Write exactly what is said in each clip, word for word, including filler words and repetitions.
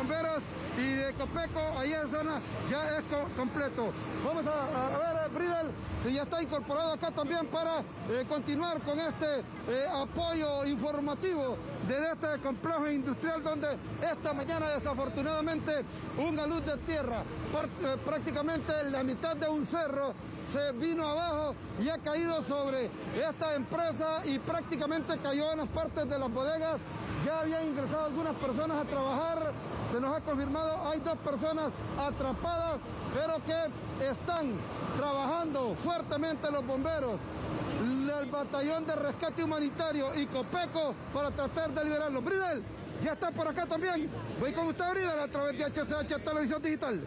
bomberos y de Copeco, ahí en zona, ya es co completo. Vamos a, a ver, Bridel, si ya está incorporado acá también para eh, continuar con este eh, apoyo informativo de este complejo industrial donde esta mañana desafortunadamente una luz de tierra, eh, prácticamente la mitad de un cerro, se vino abajo y ha caído sobre esta empresa y prácticamente cayó en las partes de las bodegas. Ya habían ingresado algunas personas a trabajar, se nos ha confirmado, hay dos personas atrapadas, pero que están trabajando fuertemente los bomberos, el batallón de rescate humanitario y Copeco para tratar de liberarlos. Bridel, ya está por acá también. Voy con usted, Bridel, a través de H C H Televisión Digital.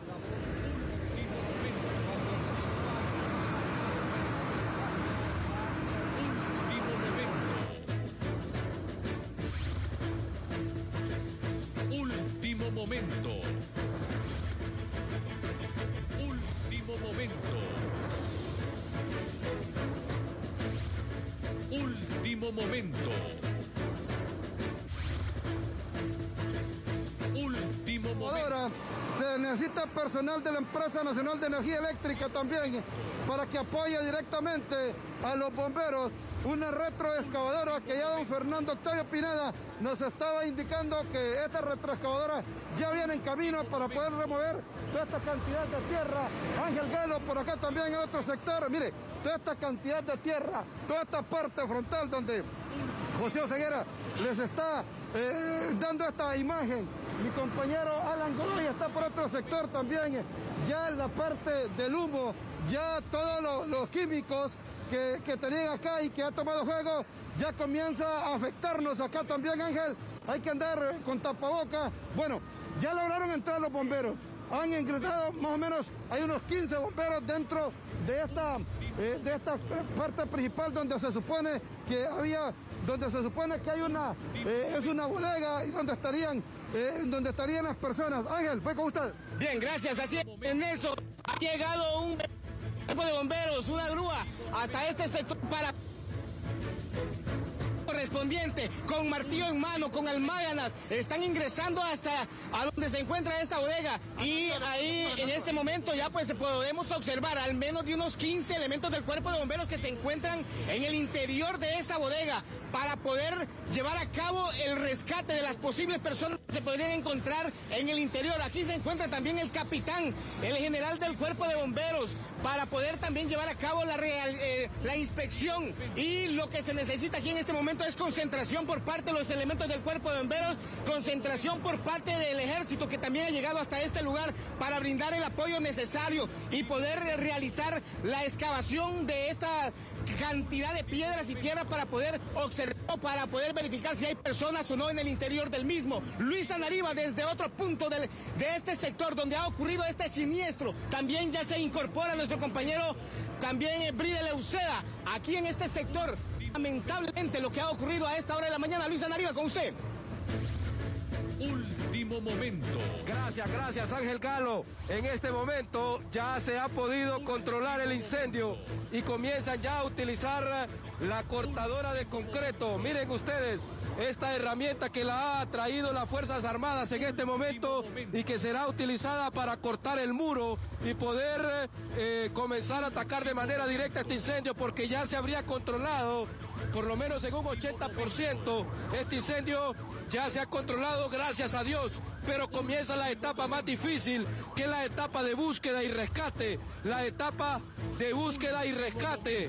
Último momento. Último momento. Último momento. Último momento. Ahora se necesita personal de la Empresa Nacional de Energía Eléctrica también para que apoye directamente a los bomberos. Una retroexcavadora que ya don Fernando Octavio Pineda nos estaba indicando que esta retroexcavadora ya viene en camino para poder remover toda esta cantidad de tierra. Ángel Galo por acá también en otro sector. Mire, toda esta cantidad de tierra, toda esta parte frontal donde José Oseguera les está eh, dando esta imagen. Mi compañero Alan Godoy está por otro sector también. Ya en la parte del humo, ya todos los, los químicos que, que tenían acá y que ha tomado juego, ya comienza a afectarnos acá también, Ángel. Hay que andar con tapabocas. Bueno, ya lograron entrar los bomberos. Han ingresado más o menos, hay unos quince bomberos dentro de esta, eh, de esta parte principal donde se supone que había, donde se supone que hay una, eh, es una bodega y donde estarían, eh, donde estarían las personas. Ángel, fue con usted. Bien, gracias. Así es, Nelson. Ha llegado un grupo de bomberos, una grúa, hasta este sector para correspondiente, con martillo en mano, con almáganas, están ingresando hasta a donde se encuentra esta bodega y ahí en este momento ya pues podemos observar al menos de unos quince elementos del cuerpo de bomberos que se encuentran en el interior de esa bodega para poder llevar a cabo el rescate de las posibles personas que se podrían encontrar en el interior. Aquí se encuentra también el capitán, el general del cuerpo de bomberos, para poder también llevar a cabo la, real, eh, la inspección, y lo que se necesita aquí en este momento es concentración por parte de los elementos del cuerpo de bomberos, concentración por parte del ejército que también ha llegado hasta este lugar para brindar el apoyo necesario y poder realizar la excavación de esta cantidad de piedras y tierra para poder observar, para poder verificar si hay personas o no en el interior del mismo. Luisa Nariva, desde otro punto del, de este sector donde ha ocurrido este siniestro, también ya se incorpora nuestro compañero también Bridel Uceda, aquí en este sector. Lamentablemente lo que ha ocurrido a esta hora de la mañana. Luisa Nariva, con usted. Último momento. Gracias, gracias Ángel Galo. En este momento ya se ha podido controlar el incendio y comienzan ya a utilizar la cortadora de concreto. Miren ustedes, esta herramienta que la ha traído las Fuerzas Armadas en este momento y que será utilizada para cortar el muro y poder eh, comenzar a atacar de manera directa este incendio, porque ya se habría controlado por lo menos en un ochenta por ciento. Este incendio ya se ha controlado, gracias a Dios, pero comienza la etapa más difícil, que es la etapa de búsqueda y rescate, la etapa de búsqueda y rescate.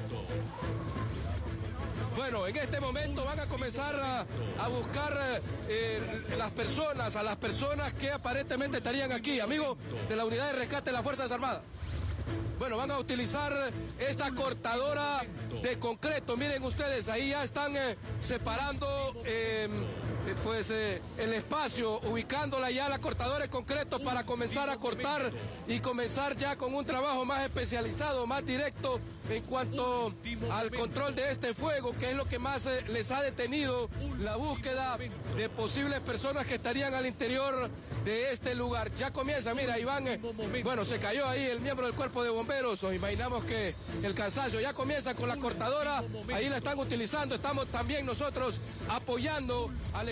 Bueno, en este momento van a comenzar a, a buscar eh, las personas, a las personas que aparentemente estarían aquí, amigos de la Unidad de Rescate de las Fuerzas Armadas. Bueno, van a utilizar esta cortadora de concreto. Miren ustedes, ahí ya están eh, separando eh, pues eh, el espacio, ubicándola ya la cortadora de concreto para comenzar a cortar y comenzar ya con un trabajo más especializado, más directo en cuanto al control de este fuego, que es lo que más eh, les ha detenido la búsqueda de posibles personas que estarían al interior de este lugar. Ya comienza, mira, Iván, eh, bueno, se cayó ahí el miembro del cuerpo de bomberos, nos imaginamos que el cansancio ya comienza con la cortadora, ahí la están utilizando, estamos también nosotros apoyando al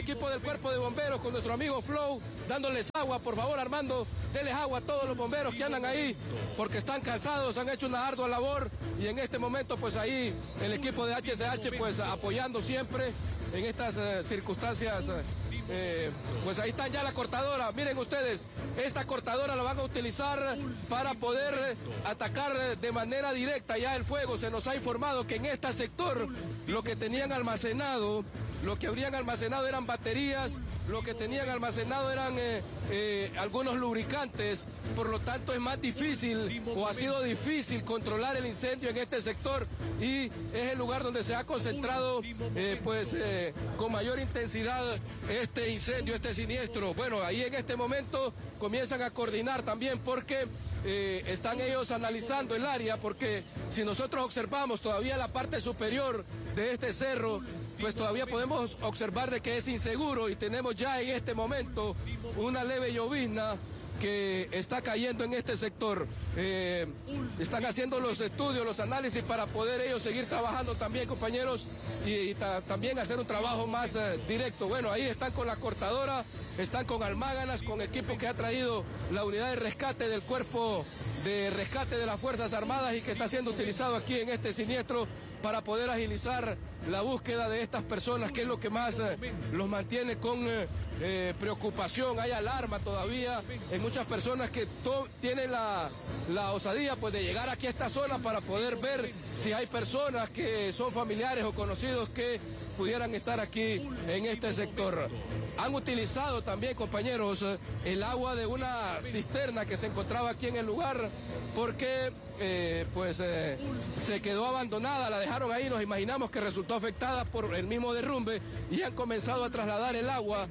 equipo del cuerpo de bomberos con nuestro amigo Flow, dándoles agua. Por favor, Armando, denles agua a todos los bomberos que andan ahí, porque están cansados, han hecho una ardua labor, y en este momento pues ahí el equipo de H C H pues apoyando siempre en estas eh, circunstancias. Eh, pues ahí está ya la cortadora. Miren ustedes, esta cortadora la van a utilizar para poder atacar de manera directa ya el fuego. Se nos ha informado que en este sector lo que tenían almacenado, lo que habrían almacenado eran baterías, lo que tenían almacenado eran eh, eh, algunos lubricantes, por lo tanto es más difícil o ha sido difícil controlar el incendio en este sector, y es el lugar donde se ha concentrado eh, pues eh, con mayor intensidad este incendio, este siniestro. Bueno, ahí en este momento comienzan a coordinar también, porque eh, están ellos analizando el área, porque si nosotros observamos todavía la parte superior de este cerro, pues todavía podemos observar de que es inseguro, y tenemos ya en este momento una leve llovizna que está cayendo en este sector. Eh, están haciendo los estudios, los análisis para poder ellos seguir trabajando también, compañeros, y, y ta, también hacer un trabajo más eh, directo. Bueno, ahí están con la cortadora, están con almáganas, con equipo que ha traído la unidad de rescate del cuerpo de rescate de las Fuerzas Armadas, y que está siendo utilizado aquí en este siniestro para poder agilizar la búsqueda de estas personas, que es lo que más eh, los mantiene con eh, eh, preocupación. Hay alarma todavía en muchas personas que tienen la, la osadía pues de llegar aquí a esta zona para poder ver si hay personas que son familiares o conocidos que pudieran estar aquí en este sector. Han utilizado también, compañeros, el agua de una cisterna que se encontraba aquí en el lugar, porque eh, pues eh, se quedó abandonada, la dejaron ahí, nos imaginamos que resultó afectada por el mismo derrumbe, y han comenzado a trasladar el agua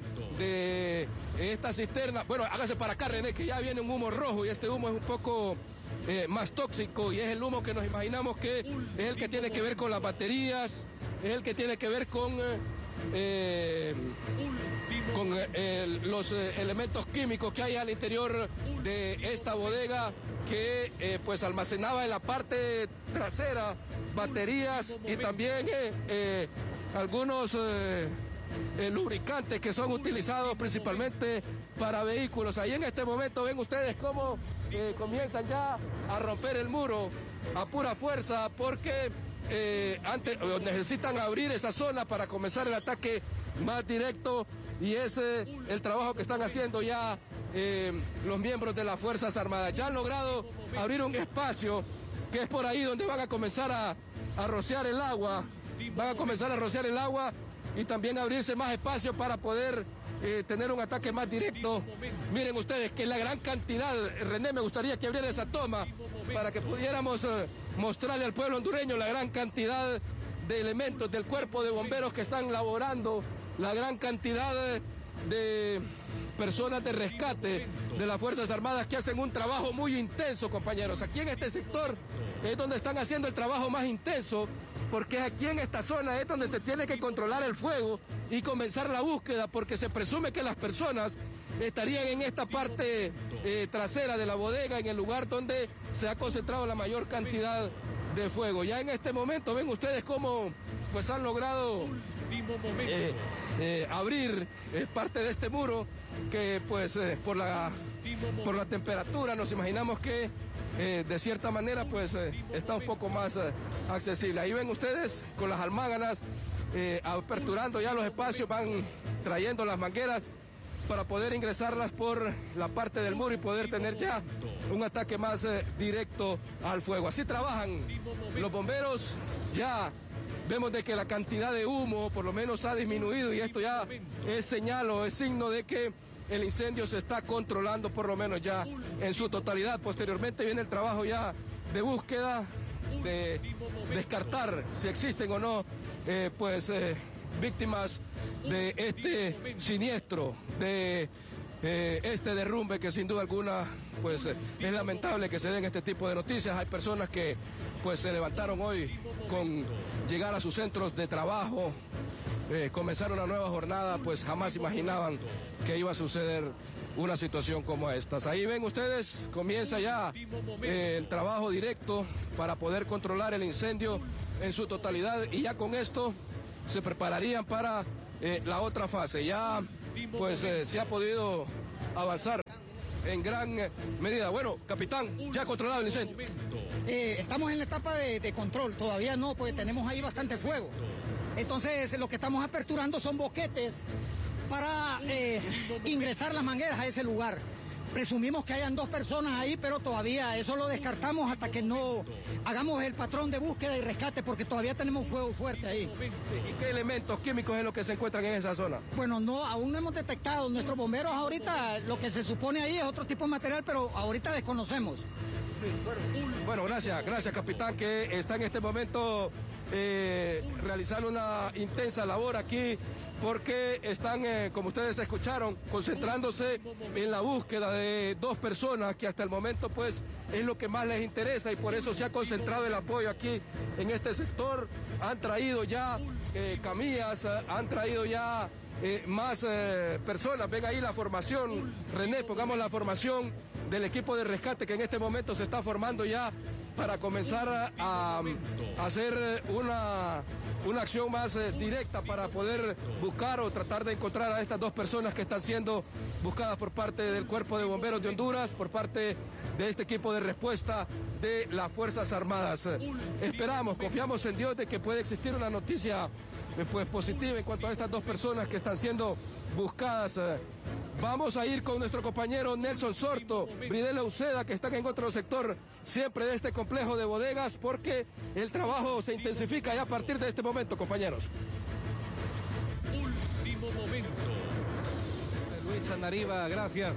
de esta cisterna. Bueno, hágase para acá, René, que ya viene un humo rojo, y este humo es un poco eh, más tóxico, y es el humo que nos imaginamos que es el que tiene que ver con las baterías, es el que tiene que ver con eh, eh, con eh, los eh, elementos químicos que hay al interior de esta bodega, que eh, pues almacenaba en la parte trasera baterías y también eh, eh, algunos eh, eh, lubricantes que son utilizados principalmente para vehículos. Ahí en este momento ven ustedes cómo eh, comienzan ya a romper el muro a pura fuerza, porque Eh, antes, necesitan abrir esa zona para comenzar el ataque más directo, y ese es el trabajo que están haciendo ya eh, los miembros de las Fuerzas Armadas. Ya han logrado abrir un espacio que es por ahí donde van a comenzar a, a rociar el agua, van a comenzar a rociar el agua y también abrirse más espacio para poder eh, tener un ataque más directo. Miren ustedes que la gran cantidad, René, me gustaría que abriera esa toma para que pudiéramos eh, mostrarle al pueblo hondureño la gran cantidad de elementos del cuerpo de bomberos que están laborando, la gran cantidad de, de personas de rescate de las Fuerzas Armadas que hacen un trabajo muy intenso, compañeros. Aquí en este sector es donde están haciendo el trabajo más intenso, porque aquí en esta zona es donde se tiene que controlar el fuego y comenzar la búsqueda, porque se presume que las personas estarían en esta parte eh, trasera de la bodega, en el lugar donde se ha concentrado la mayor cantidad de fuego. Ya en este momento ven ustedes cómo pues han logrado eh, eh, abrir eh, parte de este muro, que pues eh, por la por la temperatura nos imaginamos que eh, de cierta manera pues eh, está un poco más eh, accesible. Ahí ven ustedes con las almáganas eh, aperturando ya los espacios, van trayendo las mangueras para poder ingresarlas por la parte del muro y poder tener ya un ataque más eh, directo al fuego. Así trabajan los bomberos. Ya vemos de que la cantidad de humo por lo menos ha disminuido, y esto ya es señal o es signo de que el incendio se está controlando por lo menos ya en su totalidad. Posteriormente viene el trabajo ya de búsqueda, de descartar si existen o no eh, pues eh, víctimas de este siniestro, de eh, este derrumbe, que sin duda alguna pues eh, es lamentable que se den este tipo de noticias. Hay personas que pues se levantaron hoy con llegar a sus centros de trabajo, eh, comenzar una nueva jornada, pues jamás imaginaban que iba a suceder una situación como estas. Ahí ven ustedes, comienza ya eh, el trabajo directo para poder controlar el incendio en su totalidad, y ya con esto se prepararían para eh, la otra fase. Ya pues eh, se ha podido avanzar en gran eh, medida. Bueno, capitán, ya controlado el incendio. Eh, estamos en la etapa de, de control, todavía no, porque tenemos ahí bastante fuego. Entonces lo que estamos aperturando son boquetes para eh, ingresar las mangueras a ese lugar. Presumimos que hayan dos personas ahí, pero todavía eso lo descartamos hasta que no hagamos el patrón de búsqueda y rescate, porque todavía tenemos fuego fuerte ahí. Sí, ¿y qué elementos químicos es lo que se encuentran en esa zona? Bueno, no, aún no hemos detectado. Nuestros bomberos ahorita, lo que se supone ahí es otro tipo de material, pero ahorita desconocemos. Sí, bueno, bueno, gracias, gracias capitán, que está en este momento eh, realizando una intensa labor aquí, porque están, eh, como ustedes escucharon, concentrándose en la búsqueda de dos personas que hasta el momento pues es lo que más les interesa, y por eso se ha concentrado el apoyo aquí en este sector. Han traído ya eh, camillas, han traído ya eh, más eh, personas. Ven ahí la formación, René, pongamos la formación del equipo de rescate que en este momento se está formando ya para comenzar a, a hacer una, una acción más eh, directa para poder buscar o tratar de encontrar a estas dos personas que están siendo buscadas por parte del Cuerpo de Bomberos de Honduras, por parte de este equipo de respuesta de las Fuerzas Armadas. Esperamos, confiamos en Dios de que puede existir una noticia eh, pues, positiva en cuanto a estas dos personas que están siendo buscadas. Vamos a ir con nuestro compañero Nelson Sorto, Bridela Uceda, que están en otro sector siempre de este complejo de bodegas, porque el trabajo se intensifica ya a partir de este momento, compañeros. Último momento. Luis Sanariva, gracias.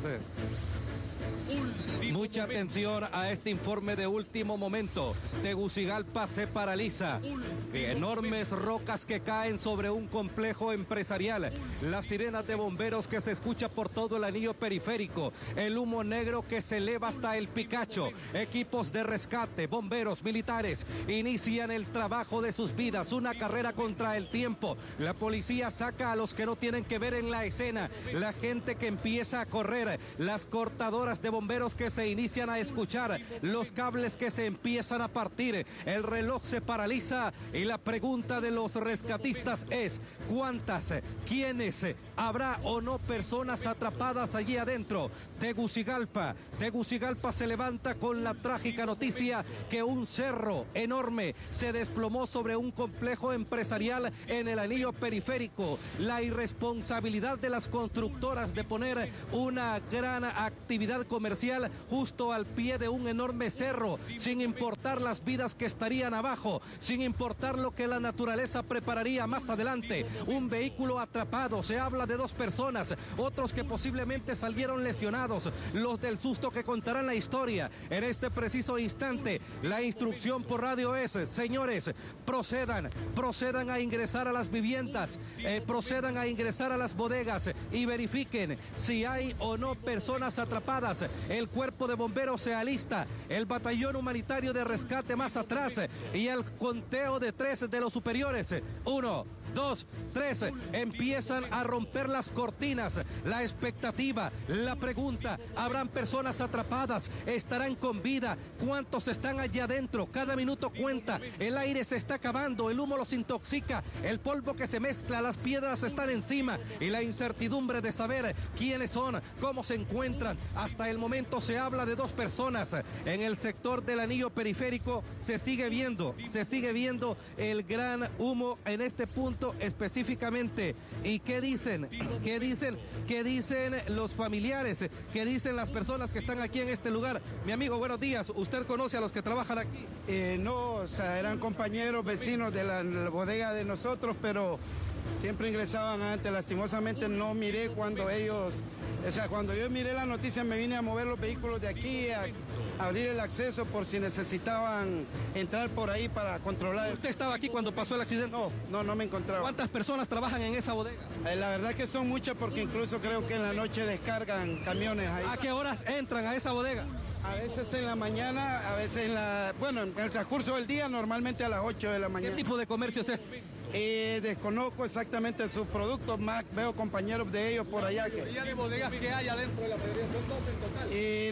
Último Mucha momento. atención a este informe de último momento. Tegucigalpa se paraliza. Enormes rocas que caen sobre un complejo empresarial. Las sirenas de bomberos que se escucha por todo el anillo periférico. El humo negro que se eleva hasta el Picacho. Equipos de rescate, bomberos, militares inician el trabajo de sus vidas. Una carrera contra el tiempo. La policía saca a los que no tienen que ver en la escena. La gente que empieza a correr. Las cortadoras de bomberos que se inician a escuchar, los cables que se empiezan a partir, el reloj se paraliza y la pregunta de los rescatistas es: ¿cuántas, quiénes, habrá o no personas atrapadas allí adentro? Tegucigalpa, Tegucigalpa se levanta con la trágica noticia que un cerro enorme se desplomó sobre un complejo empresarial en el anillo periférico. La irresponsabilidad de las constructoras de poner una gran actividad comercial justo al pie de un enorme cerro, sin importar las vidas que estarían abajo, sin importar lo que la naturaleza prepararía más adelante. Un vehículo atrapado, se habla de dos personas, otros que posiblemente salieron lesionados, los del susto que contarán la historia. En este preciso instante, la instrucción por radio es: señores, procedan, procedan a ingresar a las viviendas, eh, procedan a ingresar a las bodegas y verifiquen si hay o no personas atrapadas. El cuerpo de bomberos se alista, el batallón humanitario de rescate más atrás y el conteo de tres de los superiores. Uno, dos, tres, empiezan a romper las cortinas. La expectativa, la pregunta: ¿habrán personas atrapadas? ¿Estarán con vida? ¿Cuántos están allá adentro? Cada minuto cuenta. El aire se está acabando, el humo los intoxica, el polvo que se mezcla, las piedras están encima y la incertidumbre de saber quiénes son, cómo se encuentran. Hasta el momento se habla de dos personas. En el sector del anillo periférico se sigue viendo, se sigue viendo el gran humo en este punto específicamente. ¿Y qué dicen? ¿Qué dicen? ¿Qué dicen los familiares? ¿Qué dicen las personas que están aquí en este lugar? Mi amigo, buenos días. ¿Usted conoce a los que trabajan aquí? Eh, no, o sea, eran compañeros, vecinos de la, la bodega de nosotros, pero siempre ingresaban antes. Lastimosamente no miré cuando ellos, o sea, cuando yo miré la noticia me vine a mover los vehículos de aquí, a, a abrir el acceso por si necesitaban entrar por ahí para controlar. ¿Usted estaba aquí cuando pasó el accidente? No, no, no me encontraba. ¿Cuántas personas trabajan en esa bodega? Eh, la verdad que son muchas, porque incluso creo que en la noche descargan camiones ahí. ¿A qué horas entran a esa bodega? A veces en la mañana, a veces en la, bueno, en el transcurso del día, normalmente a las ocho de la ¿Qué mañana. tipo de comercio es este? Eh, desconozco exactamente sus productos, más veo compañeros de ellos por allá. Que, de bodegas que hay adentro de la mayoría son dos en total. eh, la verdad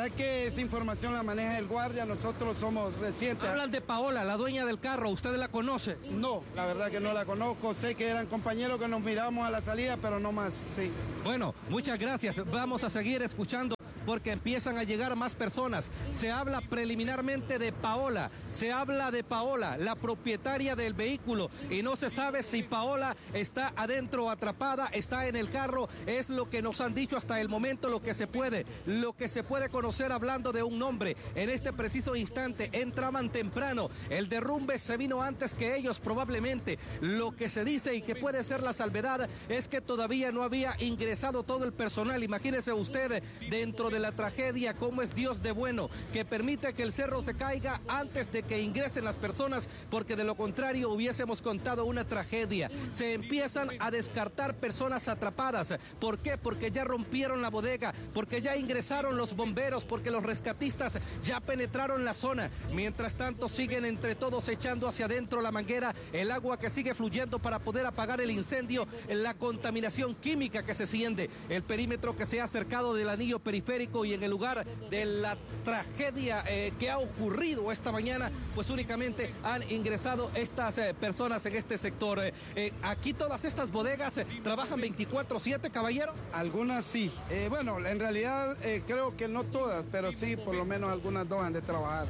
verdad que esa información la maneja el guardia, nosotros somos recientes. Hablan de Paola, la dueña del carro, ¿usted la conoce? No, la verdad que no la conozco, sé que eran compañeros que nos miramos a la salida, pero no más, sí. Bueno, muchas gracias, vamos a seguir escuchando porque empiezan a llegar más personas. Se habla preliminarmente de Paola, se habla de Paola, la propietaria del vehículo, y no se sabe si Paola está adentro atrapada, está en el carro, es lo que nos han dicho hasta el momento, lo que se puede, lo que se puede conocer hablando de un nombre. En este preciso instante entraban temprano, el derrumbe se vino antes que ellos probablemente. Lo que se dice y que puede ser la salvedad es que todavía no había ingresado todo el personal. Imagínese usted dentro de la tragedia cómo es Dios de bueno, que permite que el cerro se caiga antes de que ingresen las personas, porque de lo contrario hubiésemos contado una tragedia. Se empiezan a descartar personas atrapadas. ¿Por qué? Porque ya rompieron la bodega, porque ya ingresaron los bomberos, porque los rescatistas ya penetraron la zona. Mientras tanto siguen entre todos echando hacia adentro la manguera, el agua que sigue fluyendo para poder apagar el incendio, la contaminación química que se siente, el perímetro que se ha acercado del anillo periférico, y en el lugar de la tragedia eh, que ha ocurrido esta mañana, pues únicamente han ingresado estas eh, personas en este sector. Eh, eh, aquí todas estas bodegas eh, trabajan veinticuatro siete, caballero. Algunas sí, eh, bueno, en realidad eh, creo que no todas, pero sí, por lo menos algunas dos han de trabajar.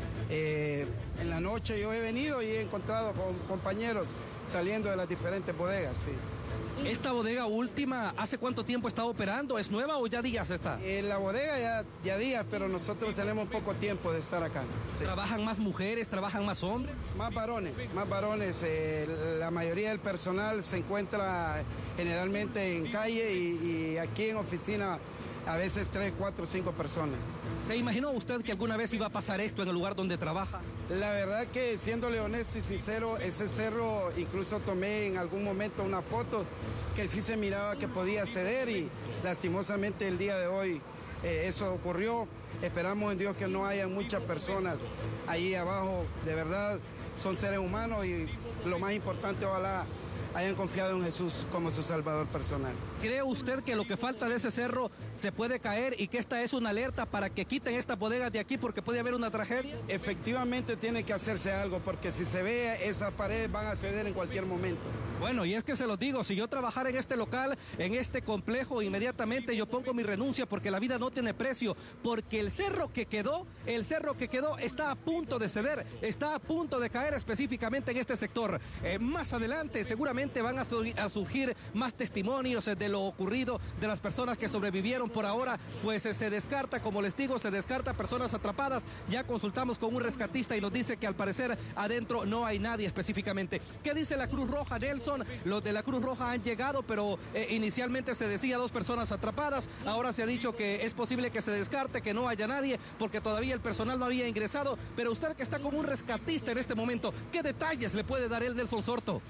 Eh, en la noche yo he venido y he encontrado con compañeros saliendo de las diferentes bodegas, sí. ¿Esta bodega última hace cuánto tiempo está operando? ¿Es nueva o ya días está? En la bodega ya, ya días, pero nosotros tenemos poco tiempo de estar acá. Sí. ¿Trabajan más mujeres, trabajan más hombres? Más varones, más varones. Eh, la mayoría del personal se encuentra generalmente en calle y, y aquí en oficina a veces tres, cuatro, cinco personas. ¿Se imaginó usted que alguna vez iba a pasar esto en el lugar donde trabaja? La verdad que, siéndole honesto y sincero, ese cerro, incluso tomé en algún momento una foto que sí se miraba que podía ceder y lastimosamente el día de hoy eh, eso ocurrió. Esperamos en Dios que no haya muchas personas ahí abajo. De verdad, son seres humanos y lo más importante, ojalá hayan confiado en Jesús como su salvador personal. ¿Cree usted que lo que falta de ese cerro se puede caer y que esta es una alerta para que quiten estas bodegas de aquí porque puede haber una tragedia? Efectivamente tiene que hacerse algo, porque si se ve esas paredes van a ceder en cualquier momento. Bueno, y es que se los digo, si yo trabajara en este local, en este complejo, inmediatamente yo pongo mi renuncia porque la vida no tiene precio, porque el cerro que quedó, el cerro que quedó está a punto de ceder, está a punto de caer específicamente en este sector. Eh, más adelante seguramente van a, sur a surgir más testimonios de lo ocurrido, de las personas que sobrevivieron. Por ahora, pues se descarta, como les digo, se descarta personas atrapadas. Ya consultamos con un rescatista y nos dice que al parecer adentro no hay nadie específicamente. ¿Qué dice la Cruz Roja, Nelson? Los de la Cruz Roja han llegado, pero eh, inicialmente se decía dos personas atrapadas. Ahora se ha dicho que es posible que se descarte, que no haya nadie, porque todavía el personal no había ingresado. Pero usted, que está como un rescatista en este momento, ¿qué detalles le puede dar el Nelson Sorto?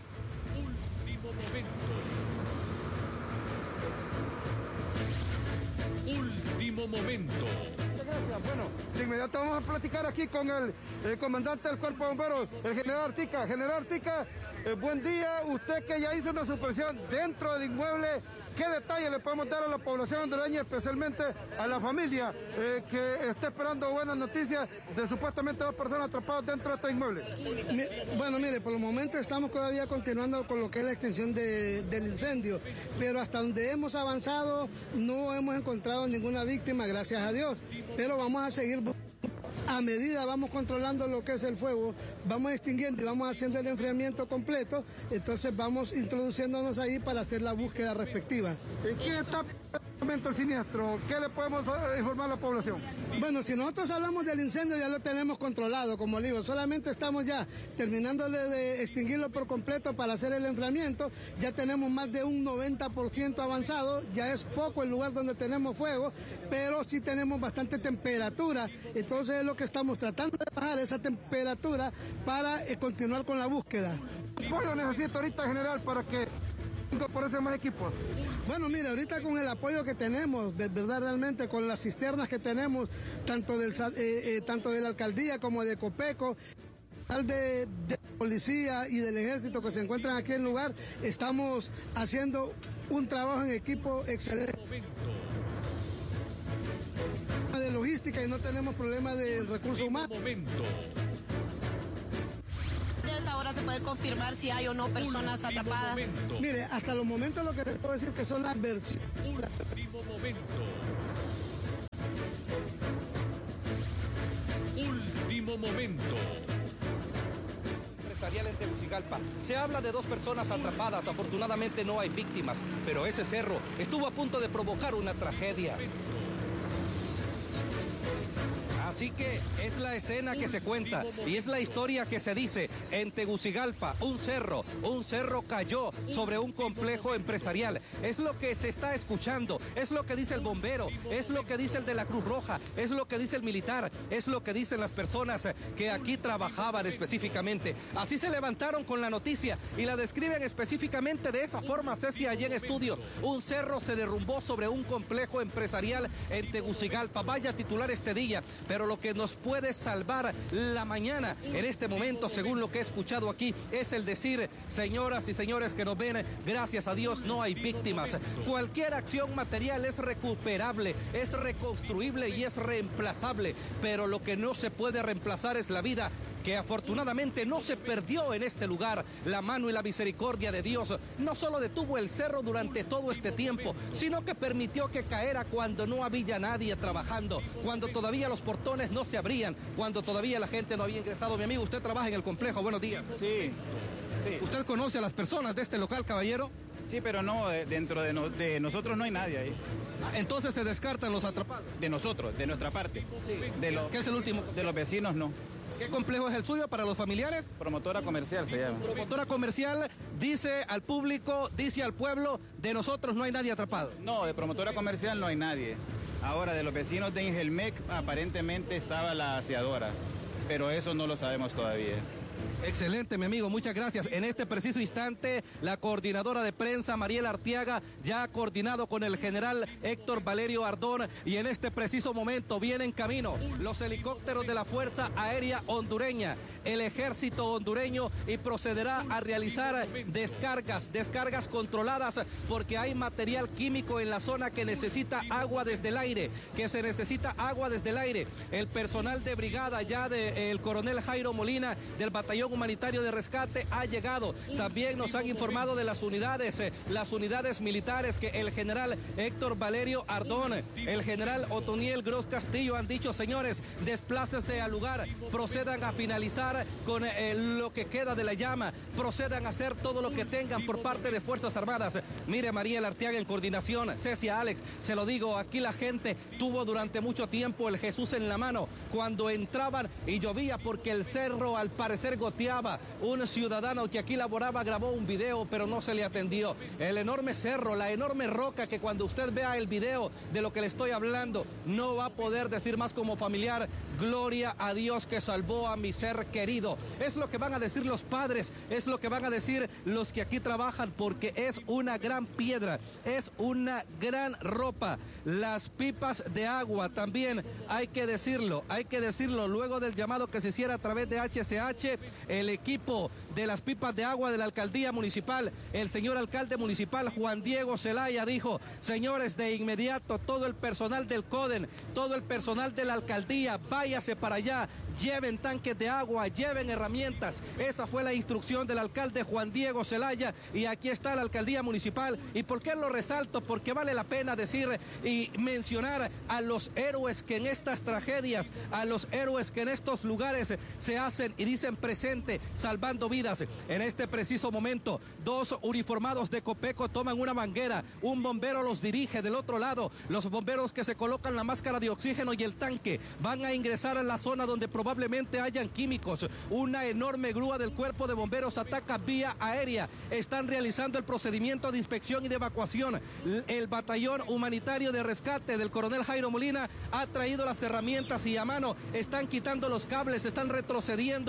Último momento. Muchas gracias. Bueno, de inmediato vamos a platicar aquí con el, el comandante del Cuerpo de Bomberos, el general Artica. General Artica, eh, buen día. Usted que ya hizo una suspensión dentro del inmueble, ¿qué detalles le podemos dar a la población hondureña, especialmente a la familia eh, que está esperando buenas noticias de supuestamente dos personas atrapadas dentro de este inmueble? Bueno, mire, por el momento estamos todavía continuando con lo que es la extensión de, del incendio, pero hasta donde hemos avanzado no hemos encontrado ninguna víctima, gracias a Dios, pero vamos a seguir. A medida vamos controlando lo que es el fuego, vamos extinguiendo y vamos haciendo el enfriamiento completo, entonces vamos introduciéndonos ahí para hacer la búsqueda respectiva. ¿En qué etapa el siniestro? ¿Qué le podemos informar a la población? Bueno, si nosotros hablamos del incendio ya lo tenemos controlado, como le digo, solamente estamos ya terminando de extinguirlo por completo para hacer el enfriamiento, ya tenemos más de un noventa por ciento avanzado, ya es poco el lugar donde tenemos fuego, pero sí tenemos bastante temperatura, entonces es lo que estamos tratando de bajar esa temperatura para eh, continuar con la búsqueda. ¿Qué apoyo necesita ahorita, general, para que incorporarse más equipos? Bueno, mire, ahorita con el apoyo que tenemos, de verdad, realmente, con las cisternas que tenemos, tanto, del, eh, eh, tanto de la alcaldía como de Copeco, de, de policía y del ejército que se encuentran aquí en el lugar, estamos haciendo un trabajo en equipo excelente. De logística. logística y no tenemos problema de recursos humanos. Momento. ¿De esta hora se puede confirmar si hay o no personas Último atrapadas? momento. Mire, hasta los momentos lo que te puedo decir que son las versiones. Último momento. Último momento. Empresarial en Tegucigalpa. Se habla de dos personas atrapadas, afortunadamente no hay víctimas, pero ese cerro estuvo a punto de provocar una tragedia. Así que es la escena que se cuenta y es la historia que se dice. En Tegucigalpa, un cerro, un cerro cayó sobre un complejo empresarial. Es lo que se está escuchando, es lo que dice el bombero, es lo que dice el de la Cruz Roja, es lo que dice el militar, es lo que dicen las personas que aquí trabajaban específicamente. Así se levantaron con la noticia y la describen específicamente de esa forma, Ceci, allí en estudio. Un cerro se derrumbó sobre un complejo empresarial en Tegucigalpa. Vaya titular este día, pero lo que nos puede salvar la mañana en este momento, según lo que he escuchado aquí, es el decir, señoras y señores que nos ven, gracias a Dios no hay víctimas. Cualquier acción material es recuperable, es reconstruible y es reemplazable, pero lo que no se puede reemplazar es la vida, que afortunadamente no se perdió en este lugar. La mano y la misericordia de Dios no solo detuvo el cerro durante todo este tiempo, sino que permitió que caera cuando no había nadie trabajando, cuando todavía los portones no se abrían, cuando todavía la gente no había ingresado. Mi amigo, usted trabaja en el complejo, buenos días. Sí, sí. ¿Usted conoce a las personas de este local, caballero? Sí, pero no, dentro de, no, de nosotros no hay nadie ahí. Ah, entonces se descartan los atrapados. De nosotros, de nuestra parte. Sí. De lo, ¿Qué es el último? De los vecinos no. ¿Qué complejo es el suyo para los familiares? Promotora comercial se llama. Promotora comercial dice al público, dice al pueblo, de nosotros no hay nadie atrapado. No, de promotora comercial no hay nadie. Ahora, de los vecinos de Ingelmec aparentemente estaba la aseadora, pero eso no lo sabemos todavía. Excelente, mi amigo, muchas gracias. En este preciso instante, la coordinadora de prensa, Mariela Arteaga, ya ha coordinado con el general Héctor Valerio Ardón y en este preciso momento vienen en camino los helicópteros de la Fuerza Aérea Hondureña, el ejército hondureño, y procederá a realizar descargas, descargas controladas, porque hay material químico en la zona que necesita agua desde el aire, que se necesita agua desde el aire. El personal de brigada ya del coronel Jairo Molina del batallón humanitario de rescate ha llegado. También nos han informado de las unidades, eh, las unidades militares que el general Héctor Valerio Ardón, el general Otoniel Gross Castillo han dicho, señores, desplácense al lugar, procedan a finalizar con eh, lo que queda de la llama, procedan a hacer todo lo que tengan por parte de Fuerzas Armadas. Mire, Mariela Arteaga en coordinación, Cecia, Alex, se lo digo, aquí la gente tuvo durante mucho tiempo el Jesús en la mano cuando entraban y llovía, porque el cerro al parecer goteaba. Un ciudadano que aquí laboraba grabó un video, pero no se le atendió. El enorme cerro, la enorme roca, que cuando usted vea el video de lo que le estoy hablando, no va a poder decir más como familiar, gloria a Dios que salvó a mi ser querido. Es lo que van a decir los padres, es lo que van a decir los que aquí trabajan, porque es una gran piedra, es una gran ropa. Las pipas de agua también, hay que decirlo, hay que decirlo, luego del llamado que se hiciera a través de H C H, el equipo de las pipas de agua de la alcaldía municipal, el señor alcalde municipal Juan Diego Zelaya dijo, señores, de inmediato todo el personal del CODEN, todo el personal de la alcaldía, váyase para allá, lleven tanques de agua, lleven herramientas. Esa fue la instrucción del alcalde Juan Diego Zelaya y aquí está la alcaldía municipal. ¿Y por qué lo resalto? Porque vale la pena decir y mencionar a los héroes que en estas tragedias, a los héroes que en estos lugares se hacen y dicen presente, salvando vidas. En este preciso momento, dos uniformados de Copeco toman una manguera, un bombero los dirige del otro lado, los bomberos que se colocan la máscara de oxígeno y el tanque van a ingresar a la zona donde probablemente hayan químicos. Una enorme grúa del cuerpo de bomberos ataca vía aérea, están realizando el procedimiento de inspección y de evacuación. El batallón humanitario de rescate del coronel Jairo Molina ha traído las herramientas y a mano están quitando los cables, están retrocediendo eh,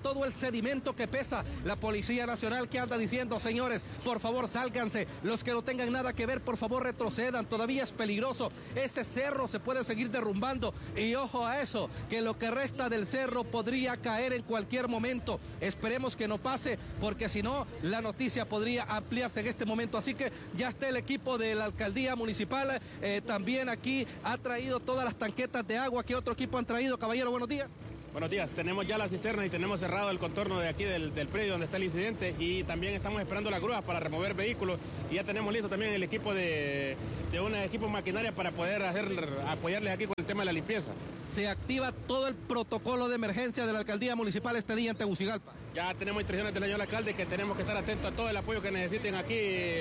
todo el sedimento que pesa. La Policía Nacional que anda diciendo, señores, por favor sálganse, los que no tengan nada que ver, por favor retrocedan, todavía es peligroso, ese cerro se puede seguir derrumbando y ojo a eso, que lo que resta del cerro podría caer en cualquier momento. Esperemos que no pase, porque si no, la noticia podría ampliarse en este momento. Así que ya está el equipo de la alcaldía municipal, eh, también aquí ha traído todas las tanquetas de agua que otro equipo han traído. Caballero, buenos días. Buenos días, tenemos ya la cisterna y tenemos cerrado el contorno de aquí del, del predio donde está el incidente y también estamos esperando las grúas para remover vehículos y ya tenemos listo también el equipo de, de un equipo maquinaria para poder hacer, apoyarles aquí con el tema de la limpieza. Se activa todo el protocolo de emergencia de la alcaldía municipal este día en Tegucigalpa. Ya tenemos instrucciones del señor alcalde que tenemos que estar atentos a todo el apoyo que necesiten aquí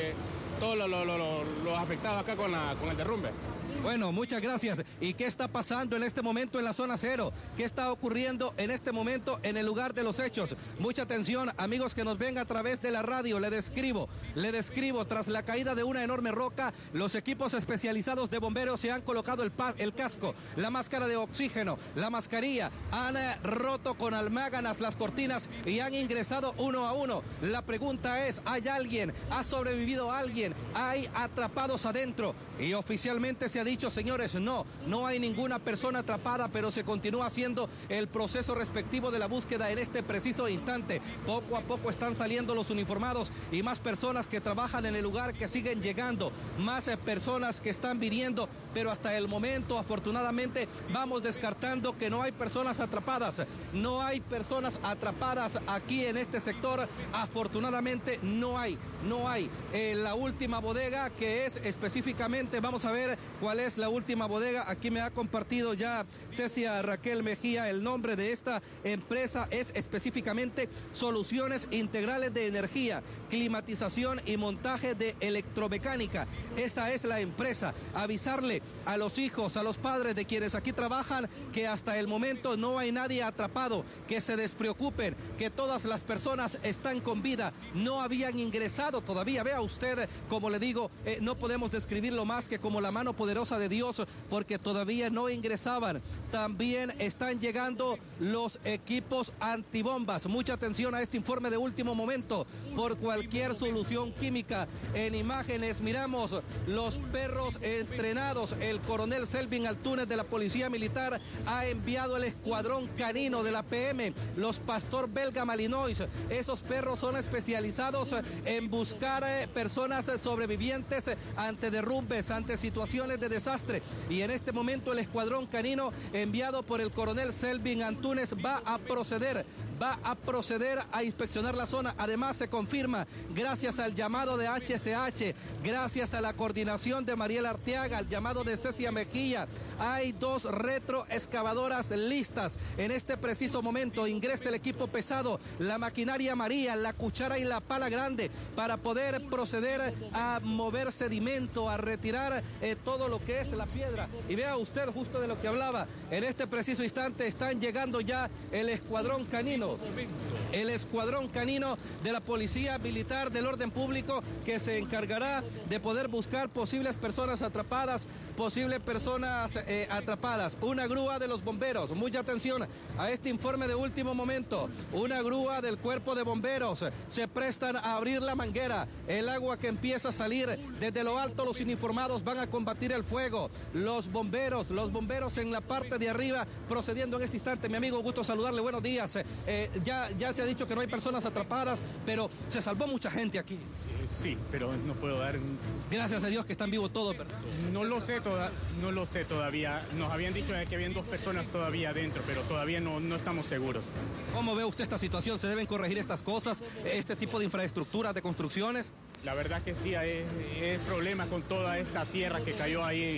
todos los, los, los, los afectados acá con, la, con el derrumbe. Bueno, muchas gracias. ¿Y qué está pasando en este momento en la zona cero? ¿Qué está ocurriendo en este momento en el lugar de los hechos? Mucha atención, amigos que nos ven a través de la radio. Le describo, le describo. Tras la caída de una enorme roca, los equipos especializados de bomberos se han colocado el, el casco, la máscara de oxígeno, la mascarilla. Han eh, roto con almáganas las cortinas y han ingresado uno a uno. La pregunta es, ¿hay alguien? ¿Ha sobrevivido alguien? ¿Hay atrapados adentro? Y oficialmente se ha dicho, señores, no, no hay ninguna persona atrapada, pero se continúa haciendo el proceso respectivo de la búsqueda en este preciso instante. Poco a poco están saliendo los uniformados y más personas que trabajan en el lugar que siguen llegando, más eh, personas que están viniendo, pero hasta el momento, afortunadamente, vamos descartando que no hay personas atrapadas, no hay personas atrapadas aquí en este sector, afortunadamente no hay, no hay. Eh, la última bodega que es específicamente, vamos a ver cuál es la última bodega. Aquí me ha compartido ya Cecia Raquel Mejía el nombre de esta empresa. Es específicamente Soluciones Integrales de Energía, Climatización y Montaje de Electromecánica. Esa es la empresa. Avisarle a los hijos, a los padres de quienes aquí trabajan que hasta el momento no hay nadie atrapado, que se despreocupen, que todas las personas están con vida, no habían ingresado todavía. Vea usted, como le digo, eh, no podemos describirlo más que como la mano poderosa de Dios, porque todavía no ingresaban. También están llegando los equipos antibombas. Mucha atención a este informe de último momento. Por cualquier solución química, en imágenes miramos los perros entrenados. El coronel Selvin Altúnez de la Policía Militar ha enviado el escuadrón canino de la P M, los Pastor Belga Malinois. Esos perros son especializados en buscar personas sobrevivientes ante derrumbes, ante situaciones de desastre, y en este momento el escuadrón canino enviado por el coronel Selvin Antúnez va a proceder, va a proceder a inspeccionar la zona. Además se confirma, gracias al llamado de H C H, gracias a la coordinación de Mariela Arteaga, al llamado de Cecia Mejía, hay dos retroexcavadoras listas. En este preciso momento ingresa el equipo pesado, la maquinaria María, la cuchara y la pala grande para poder proceder a mover sedimento, a retirar eh, todo lo que es la piedra. Y vea usted justo de lo que hablaba, en este preciso instante están llegando ya el escuadrón canino, el escuadrón canino de la Policía Militar del Orden Público, que se encargará de poder buscar posibles personas atrapadas, posibles personas eh, atrapadas. Una grúa de los bomberos, mucha atención a este informe de último momento, una grúa del cuerpo de bomberos, se prestan a abrir la manguera, el agua que empieza a salir desde lo alto, los uniformados van a combatir el fuego, los bomberos, los bomberos en la parte de arriba procediendo en este instante. Mi amigo, gusto saludarle, buenos días. Eh, ya, ya se ha dicho que no hay personas atrapadas, pero se salvó mucha gente aquí. Sí, pero no puedo dar... Gracias a Dios que están vivos todos, ¿verdad? No lo sé, toda, no lo sé todavía. Nos habían dicho que habían dos personas todavía adentro, pero todavía no, no estamos seguros. ¿Cómo ve usted esta situación? ¿Se deben corregir estas cosas, este tipo de infraestructuras, de construcciones? La verdad que sí, es, es problema con toda esta tierra que cayó ahí.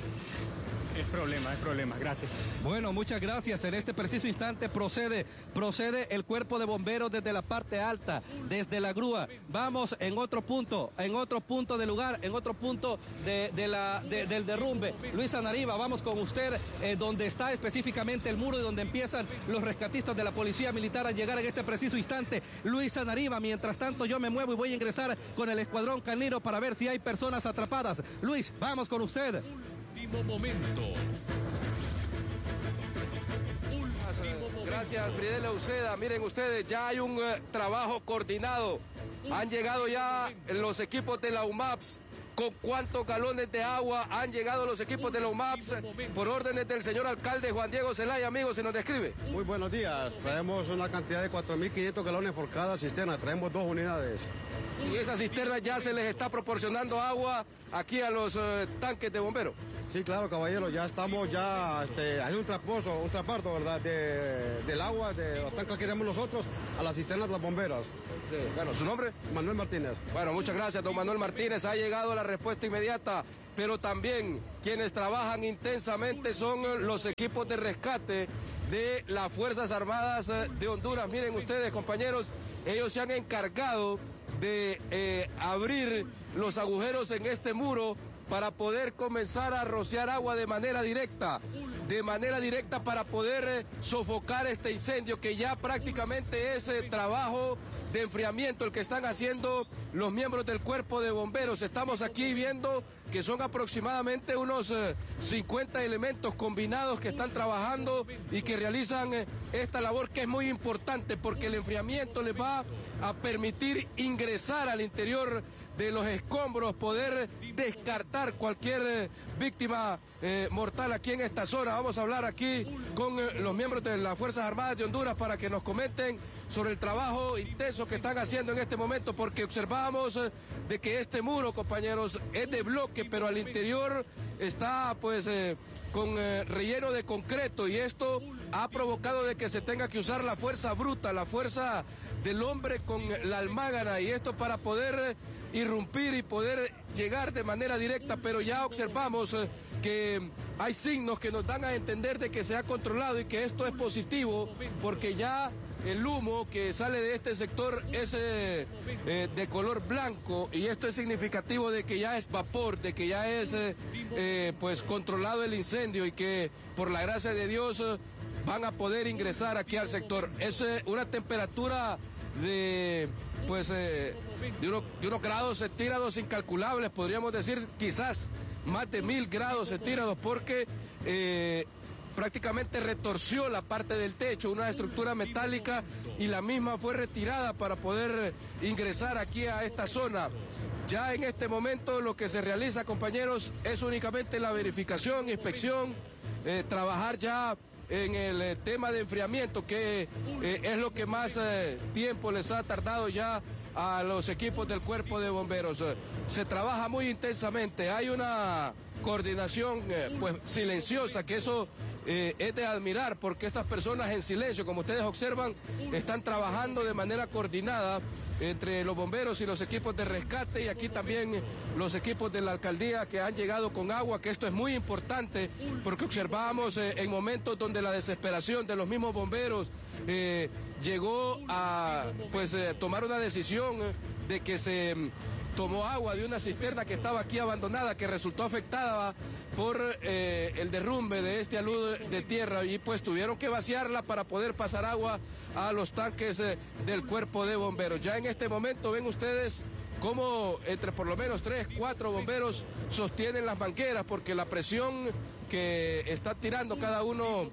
Es problema, es problema. Gracias. Bueno, muchas gracias. En este preciso instante procede, procede el cuerpo de bomberos desde la parte alta, desde la grúa. Vamos en otro punto, en otro punto del lugar, en otro punto de, de la, de, del derrumbe. Luisa Nariva, vamos con usted, eh, donde está específicamente el muro y donde empiezan los rescatistas de la Policía Militar a llegar en este preciso instante. Luisa Nariva, mientras tanto yo me muevo y voy a ingresar con el escuadrón canino para ver si hay personas atrapadas. Luis, vamos con usted. Último momento. Gracias, Gracias, Fridela Uceda. Miren ustedes, ya hay un uh, trabajo coordinado. Han llegado ya los equipos de la U M A P S. ¿Con cuántos galones de agua han llegado los equipos de la U M A P S? Por órdenes del señor alcalde Juan Diego Zelaya, amigos, se nos describe. Muy buenos días. Traemos una cantidad de cuatro mil quinientos galones por cada cisterna. Traemos dos unidades. ¿Y esas cisternas ya se les está proporcionando agua aquí a los uh, tanques de bomberos? Sí, claro, caballero, ya estamos ya este, haciendo un trasposo, un trasparto, ¿verdad? De, del agua, de los tanques que queremos nosotros, a las cisternas de los bomberos. Sí, bueno, ¿su nombre? Manuel Martínez. Bueno, muchas gracias, don Manuel Martínez. Ha llegado la respuesta inmediata, pero también quienes trabajan intensamente son los equipos de rescate de las Fuerzas Armadas de Honduras. Miren ustedes, compañeros, ellos se han encargado de eh, abrir los agujeros en este muro para poder comenzar a rociar agua de manera directa, de manera directa para poder eh, sofocar este incendio que ya prácticamente es eh, trabajo de enfriamiento el que están haciendo los miembros del cuerpo de bomberos. Estamos aquí viendo que son aproximadamente unos eh, cincuenta elementos combinados que están trabajando y que realizan eh, esta labor que es muy importante porque el enfriamiento les va a permitir ingresar al interior de los escombros, poder descartar cualquier eh, víctima eh, mortal aquí en esta zona. Vamos a hablar aquí con eh, los miembros de las Fuerzas Armadas de Honduras para que nos comenten sobre el trabajo intenso que están haciendo en este momento, porque observamos eh, de que este muro, compañeros, es de bloque, pero al interior está pues eh, con eh, relleno de concreto, y esto ha provocado de que se tenga que usar la fuerza bruta, la fuerza del hombre con la almágana, y esto para poder eh, irrumpir y poder llegar de manera directa, pero ya observamos eh, que hay signos que nos dan a entender de que se ha controlado y que esto es positivo, porque ya el humo que sale de este sector es eh, eh, de color blanco, y esto es significativo de que ya es vapor, de que ya es eh, eh, pues controlado el incendio y que por la gracia de Dios eh, van a poder ingresar aquí al sector. Es eh, una temperatura de pues eh, de, uno, de unos grados centígrados incalculables, podríamos decir quizás más de mil grados centígrados, porque eh, prácticamente retorció la parte del techo, una estructura metálica, y la misma fue retirada para poder ingresar aquí a esta zona. Ya en este momento lo que se realiza, compañeros, es únicamente la verificación, inspección, eh, trabajar ya en el eh, tema de enfriamiento, que eh, es lo que más eh, tiempo les ha tardado ya a los equipos del cuerpo de bomberos. Eh, se trabaja muy intensamente, hay una coordinación eh, pues silenciosa, que eso eh, es de admirar, porque estas personas en silencio, como ustedes observan, están trabajando de manera coordinada entre los bomberos y los equipos de rescate, y aquí también los equipos de la alcaldía que han llegado con agua, que esto es muy importante porque observamos eh, en momentos donde la desesperación de los mismos bomberos eh, llegó a pues eh, tomar una decisión eh, de que se mm, tomó agua de una cisterna que estaba aquí abandonada, que resultó afectada por eh, el derrumbe de este alud de tierra, y pues tuvieron que vaciarla para poder pasar agua a los tanques eh, del cuerpo de bomberos. Ya en este momento ven ustedes cómo entre por lo menos tres, cuatro bomberos sostienen las mangueras, porque la presión que está tirando cada uno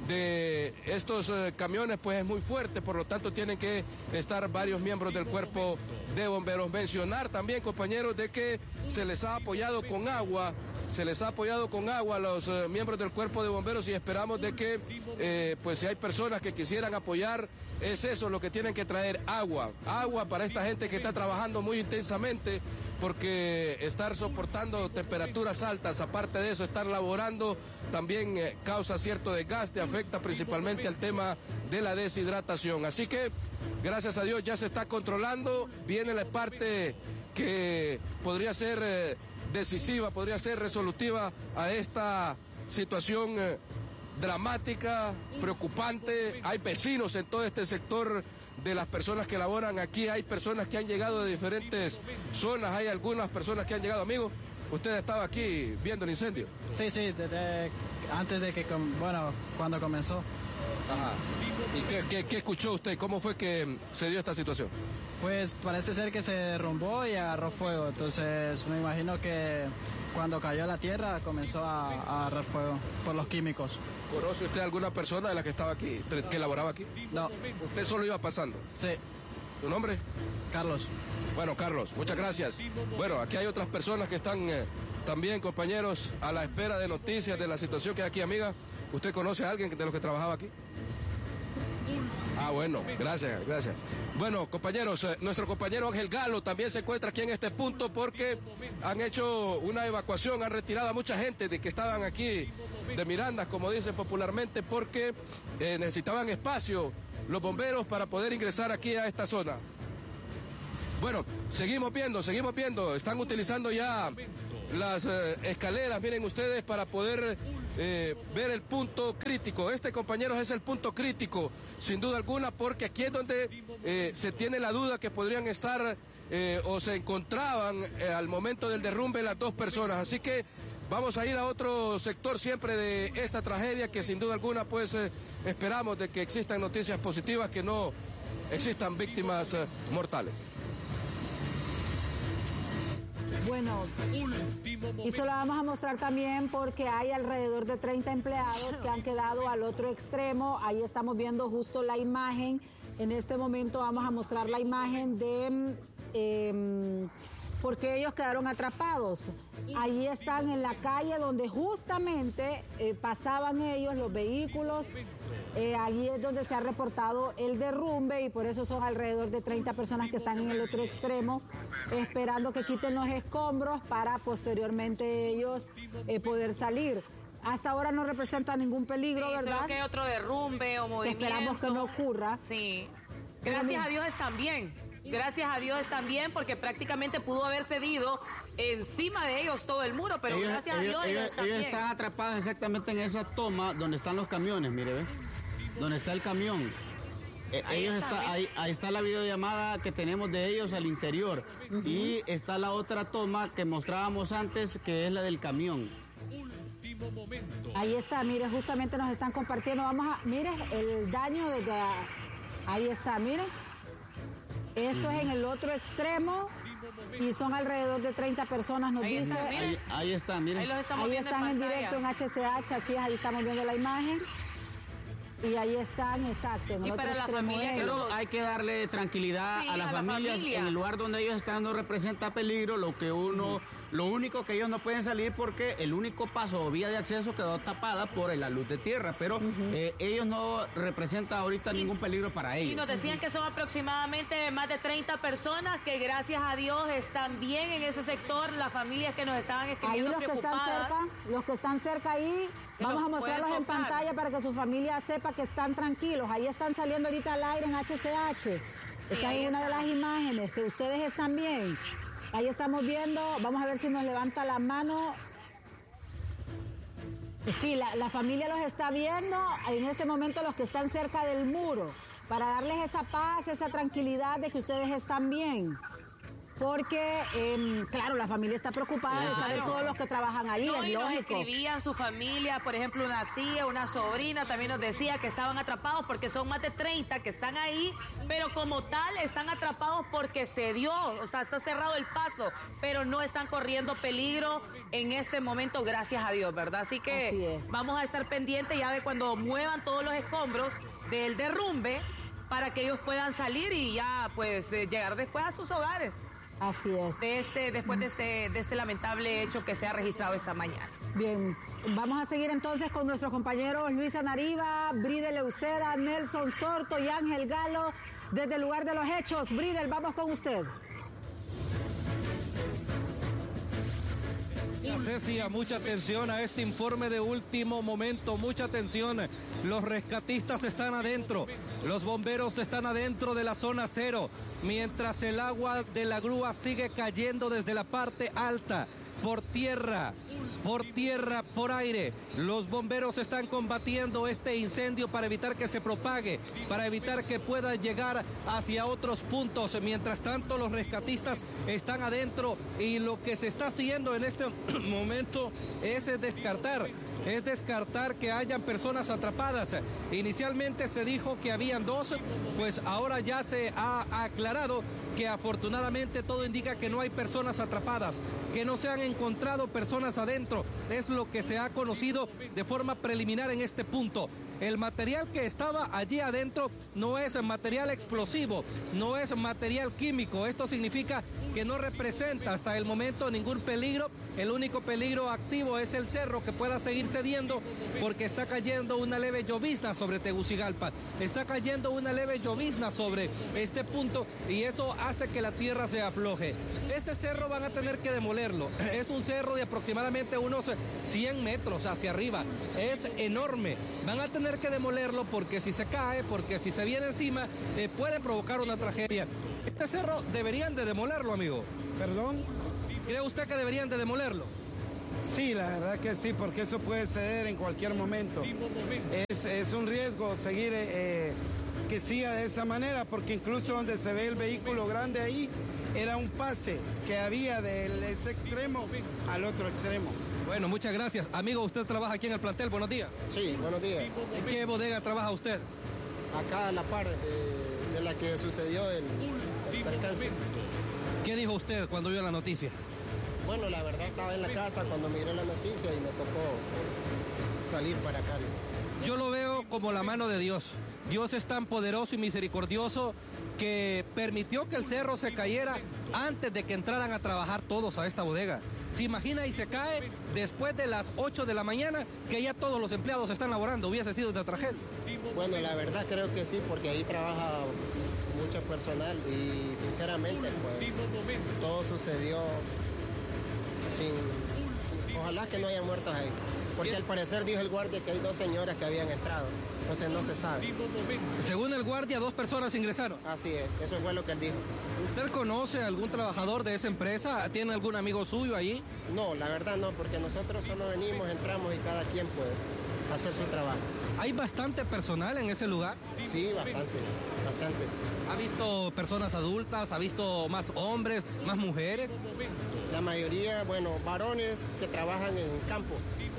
de estos eh, camiones pues es muy fuerte, por lo tanto tienen que estar varios miembros del cuerpo de bomberos. Mencionar también, compañeros, de que se les ha apoyado con agua, se les ha apoyado con agua a los eh, miembros del cuerpo de bomberos, y esperamos de que eh, pues si hay personas que quisieran apoyar, es eso lo que tienen que traer: agua, agua para esta gente que está trabajando muy intensamente, porque estar soportando temperaturas altas, aparte de eso, estar laborando, también eh, causa cierto desgaste, afecta principalmente al tema de la deshidratación. Así que, gracias a Dios, ya se está controlando, viene la parte que podría ser eh, decisiva, podría ser resolutiva a esta situación eh, dramática, preocupante. Hay vecinos en todo este sector de las personas que laboran aquí, hay personas que han llegado de diferentes zonas, hay algunas personas que han llegado, amigos, ¿Usted estaba aquí viendo el incendio? Sí, sí, desde antes de que, com- bueno, cuando comenzó. Ajá. ¿Y qué, qué, qué escuchó usted? ¿Cómo fue que se dio esta situación? Pues parece ser que se derrumbó y agarró fuego, entonces me imagino que cuando cayó a la tierra comenzó a, a agarrar fuego por los químicos. ¿Conoce usted alguna persona de la que estaba aquí, que laboraba aquí? No. ¿Usted solo iba pasando? Sí. ¿Tu nombre? Carlos. Bueno, Carlos, muchas gracias. Bueno, aquí hay otras personas que están eh, también, compañeros, a la espera de noticias de la situación que hay aquí, amiga. ¿Usted conoce a alguien de los que trabajaba aquí? Ah, bueno, gracias, gracias. Bueno, compañeros, eh, nuestro compañero Ángel Galo también se encuentra aquí en este punto porque han hecho una evacuación, han retirado a mucha gente de que estaban aquí de Miranda, como dicen popularmente, porque eh, necesitaban espacio los bomberos para poder ingresar aquí a esta zona. Bueno, seguimos viendo, seguimos viendo, están utilizando ya las eh, escaleras, miren ustedes, para poder eh, ver el punto crítico. Este, compañeros, es el punto crítico, sin duda alguna, porque aquí es donde eh, se tiene la duda que podrían estar eh, o se encontraban eh, al momento del derrumbe las dos personas. Así que vamos a ir a otro sector siempre de esta tragedia, que sin duda alguna pues eh, esperamos de que existan noticias positivas, que no existan víctimas eh, mortales. Bueno, y se lo vamos a mostrar también porque hay alrededor de treinta empleados que han quedado al otro extremo. Ahí estamos viendo justo la imagen. En este momento vamos a mostrar la imagen de eh, por qué ellos quedaron atrapados. Allí están en la calle donde justamente eh, pasaban ellos, los vehículos. Eh, allí es donde se ha reportado el derrumbe y por eso son alrededor de treinta personas que están en el otro extremo esperando que quiten los escombros para posteriormente ellos eh, poder salir. Hasta ahora no representa ningún peligro, sí, ¿verdad? Solo que hay otro derrumbe o movimiento. Que esperamos que no ocurra. Sí. Gracias a Dios están bien. Gracias a Dios están bien porque prácticamente pudo haber cedido encima de ellos todo el muro, pero ellos, gracias ellos, a Dios ellos, ellos están ellos bien. están atrapados exactamente en esa toma donde están los camiones, mire, ¿ve? Donde está el camión. Eh, Ahí ellos está, está, ahí, ahí está la videollamada que tenemos de ellos al interior. Uh-huh. Y está la otra toma que mostrábamos antes, que es la del camión. Ahí está, mire, justamente nos están compartiendo. Vamos a, mire, el daño desde a, ahí está, mire. Esto uh-huh. es en el otro extremo y son alrededor de treinta personas, nos ahí dice. Está, ahí, ahí están, miren. Ahí, los estamos ahí viendo están en, en directo en H C H, así es, ahí estamos viendo la imagen. Y ahí están, exacto, en el y otro para la familia, pero hay que darle tranquilidad sí, a las a la familias. familia. En el lugar donde ellos están no representa peligro, lo que uno, uh-huh. lo único que ellos no pueden salir porque el único paso o vía de acceso quedó tapada por la luz de tierra, pero uh-huh. eh, ellos no representan ahorita y, ningún peligro para ellos. Y nos decían uh-huh. que son aproximadamente más de treinta personas que gracias a Dios están bien en ese sector, las familias que nos estaban escribiendo ahí los preocupadas. Que están cerca, los que están cerca ahí, vamos a mostrarlos en pantalla para que su familia sepa que están tranquilos. Ahí están saliendo ahorita al aire en H C H. Está en una de las imágenes, que ustedes están bien. Ahí estamos viendo, vamos a ver si nos levanta la mano. Sí, la, la familia los está viendo, en este momento los que están cerca del muro, para darles esa paz, esa tranquilidad de que ustedes están bien. Porque, eh, claro, la familia está preocupada claro. de saber todos los que trabajan ahí, no, es y lógico. Nos escribían su familia, por ejemplo, una tía, una sobrina, también nos decía que estaban atrapados porque son más de treinta que están ahí, pero como tal están atrapados porque se dio, o sea, está cerrado el paso, pero no están corriendo peligro en este momento, gracias a Dios, ¿verdad? Así que Así vamos a estar pendientes ya de cuando muevan todos los escombros del derrumbe para que ellos puedan salir y ya, pues, eh, llegar después a sus hogares. Así es. De este, después de este, de este lamentable hecho que se ha registrado esta mañana. Bien, vamos a seguir entonces con nuestros compañeros Luis Anariba, Bridel Leuceda, Nelson Sorto y Ángel Galo desde el lugar de los hechos. Bridel, vamos con usted. Cecia, mucha atención a este informe de último momento, mucha atención. Los rescatistas están adentro, los bomberos están adentro de la zona cero, mientras el agua de la grúa sigue cayendo desde la parte alta. por tierra, por tierra, por aire. Los bomberos están combatiendo este incendio para evitar que se propague, para evitar que pueda llegar hacia otros puntos. Mientras tanto, los rescatistas están adentro y lo que se está haciendo en este momento es descartar. Es descartar que hayan personas atrapadas. Inicialmente se dijo que habían dos, pues ahora ya se ha aclarado que afortunadamente todo indica que no hay personas atrapadas, que no se han encontrado personas adentro. Es lo que se ha conocido de forma preliminar en este punto. El material que estaba allí adentro no es material explosivo, no es material químico. Esto significa que no representa hasta el momento ningún peligro. El único peligro activo es el cerro, que pueda seguir cediendo porque está cayendo una leve llovizna sobre Tegucigalpa. Está cayendo una leve llovizna sobre este punto y eso hace que la tierra se afloje. Ese cerro van a tener que demolerlo. Es un cerro de aproximadamente unos cien metros hacia arriba. Es enorme. Van a tener que demolerlo porque si se cae, porque si se viene encima, eh, puede provocar una tragedia. Este cerro deberían de demolerlo, amigo. ¿Perdón? ¿Cree usted que deberían de demolerlo? Sí, la verdad que sí, porque eso puede ceder en cualquier momento. Es, es un riesgo seguir eh, que siga de esa manera, porque incluso donde se ve el vehículo grande ahí, era un pase que había de este extremo al otro extremo. Bueno, muchas gracias. Amigo, usted trabaja aquí en el plantel, buenos días. Sí, buenos días. ¿En qué bodega trabaja usted? Acá a la par de, de la que sucedió el, el percance. ¿Qué dijo usted cuando vio la noticia? Bueno, la verdad estaba en la casa cuando miré la noticia y me tocó salir para acá. Yo lo veo como la mano de Dios. Dios es tan poderoso y misericordioso que permitió que el cerro se cayera antes de que entraran a trabajar todos a esta bodega. Se imagina y se cae después de las ocho de la mañana, que ya todos los empleados están laborando. Hubiese sido una tragedia. Bueno, la verdad creo que sí, porque ahí trabaja mucho personal y sinceramente pues todo sucedió sin... Ojalá que no haya muertos ahí. Porque al parecer dijo el guardia que hay dos señoras que habían entrado. Entonces no se sabe. Según el guardia, dos personas ingresaron. Así es, eso fue lo que él dijo. ¿Usted conoce a algún trabajador de esa empresa? ¿Tiene algún amigo suyo allí? No, la verdad no, porque nosotros solo venimos, entramos y cada quien pues hacer su trabajo. ¿Hay bastante personal en ese lugar? Sí, bastante, bastante. ¿Ha visto personas adultas? ¿Ha visto más hombres, más mujeres? La mayoría, bueno, varones que trabajan en campo.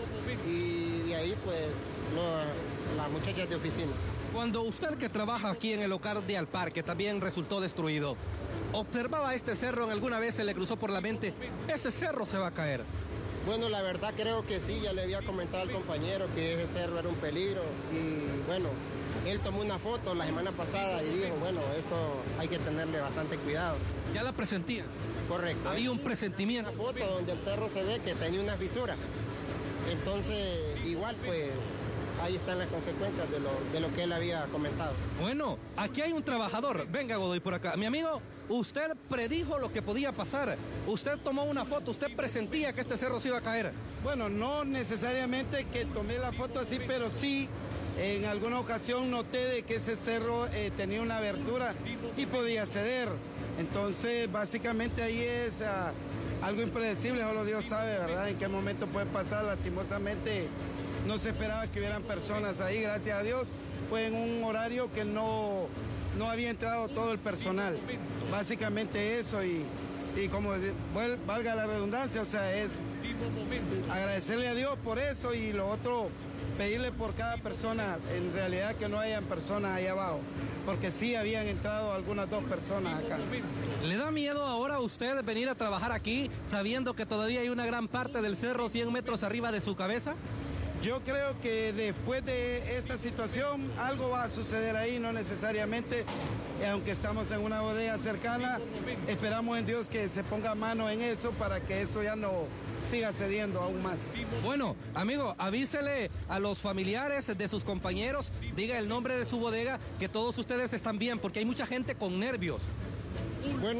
Y de ahí pues no, las muchachas de oficina. Cuando usted, que trabaja aquí en el local de Alpar, que también resultó destruido, observaba este cerro, ¿en alguna vez se le cruzó por la mente, ese cerro se va a caer? Bueno, la verdad creo que sí, ya le había comentado al compañero que ese cerro era un peligro y bueno, él tomó una foto la semana pasada y dijo, bueno, esto hay que tenerle bastante cuidado. ¿Ya la presentía? Correcto. Había un presentimiento. Una foto donde el cerro se ve que tenía una fisura. Entonces, igual pues ahí están las consecuencias de lo, de lo que él había comentado. Bueno, aquí hay un trabajador. Venga, Godoy, por acá. Mi amigo, usted predijo lo que podía pasar. Usted tomó una foto, usted presentía que este cerro se iba a caer. Bueno, no necesariamente que tomé la foto así, pero sí en alguna ocasión noté de que ese cerro eh, tenía una abertura y podía ceder. Entonces, básicamente ahí es uh, algo impredecible, solo Dios sabe, ¿verdad? En qué momento puede pasar. Lastimosamente no se esperaba que hubieran personas ahí, gracias a Dios. Fue en un horario que no, no había entrado todo el personal. Básicamente eso y, y como valga la redundancia, o sea, es agradecerle a Dios por eso y lo otro, pedirle por cada persona, en realidad que no hayan personas ahí abajo, porque sí habían entrado algunas dos personas acá. ¿Le da miedo ahora a usted venir a trabajar aquí sabiendo que todavía hay una gran parte del cerro cien metros arriba de su cabeza? Yo creo que después de esta situación algo va a suceder ahí, no necesariamente, aunque estamos en una bodega cercana, esperamos en Dios que se ponga mano en eso para que esto ya no siga cediendo aún más. Bueno, amigo, avísele a los familiares de sus compañeros, diga el nombre de su bodega, que todos ustedes están bien, porque hay mucha gente con nervios. Bueno,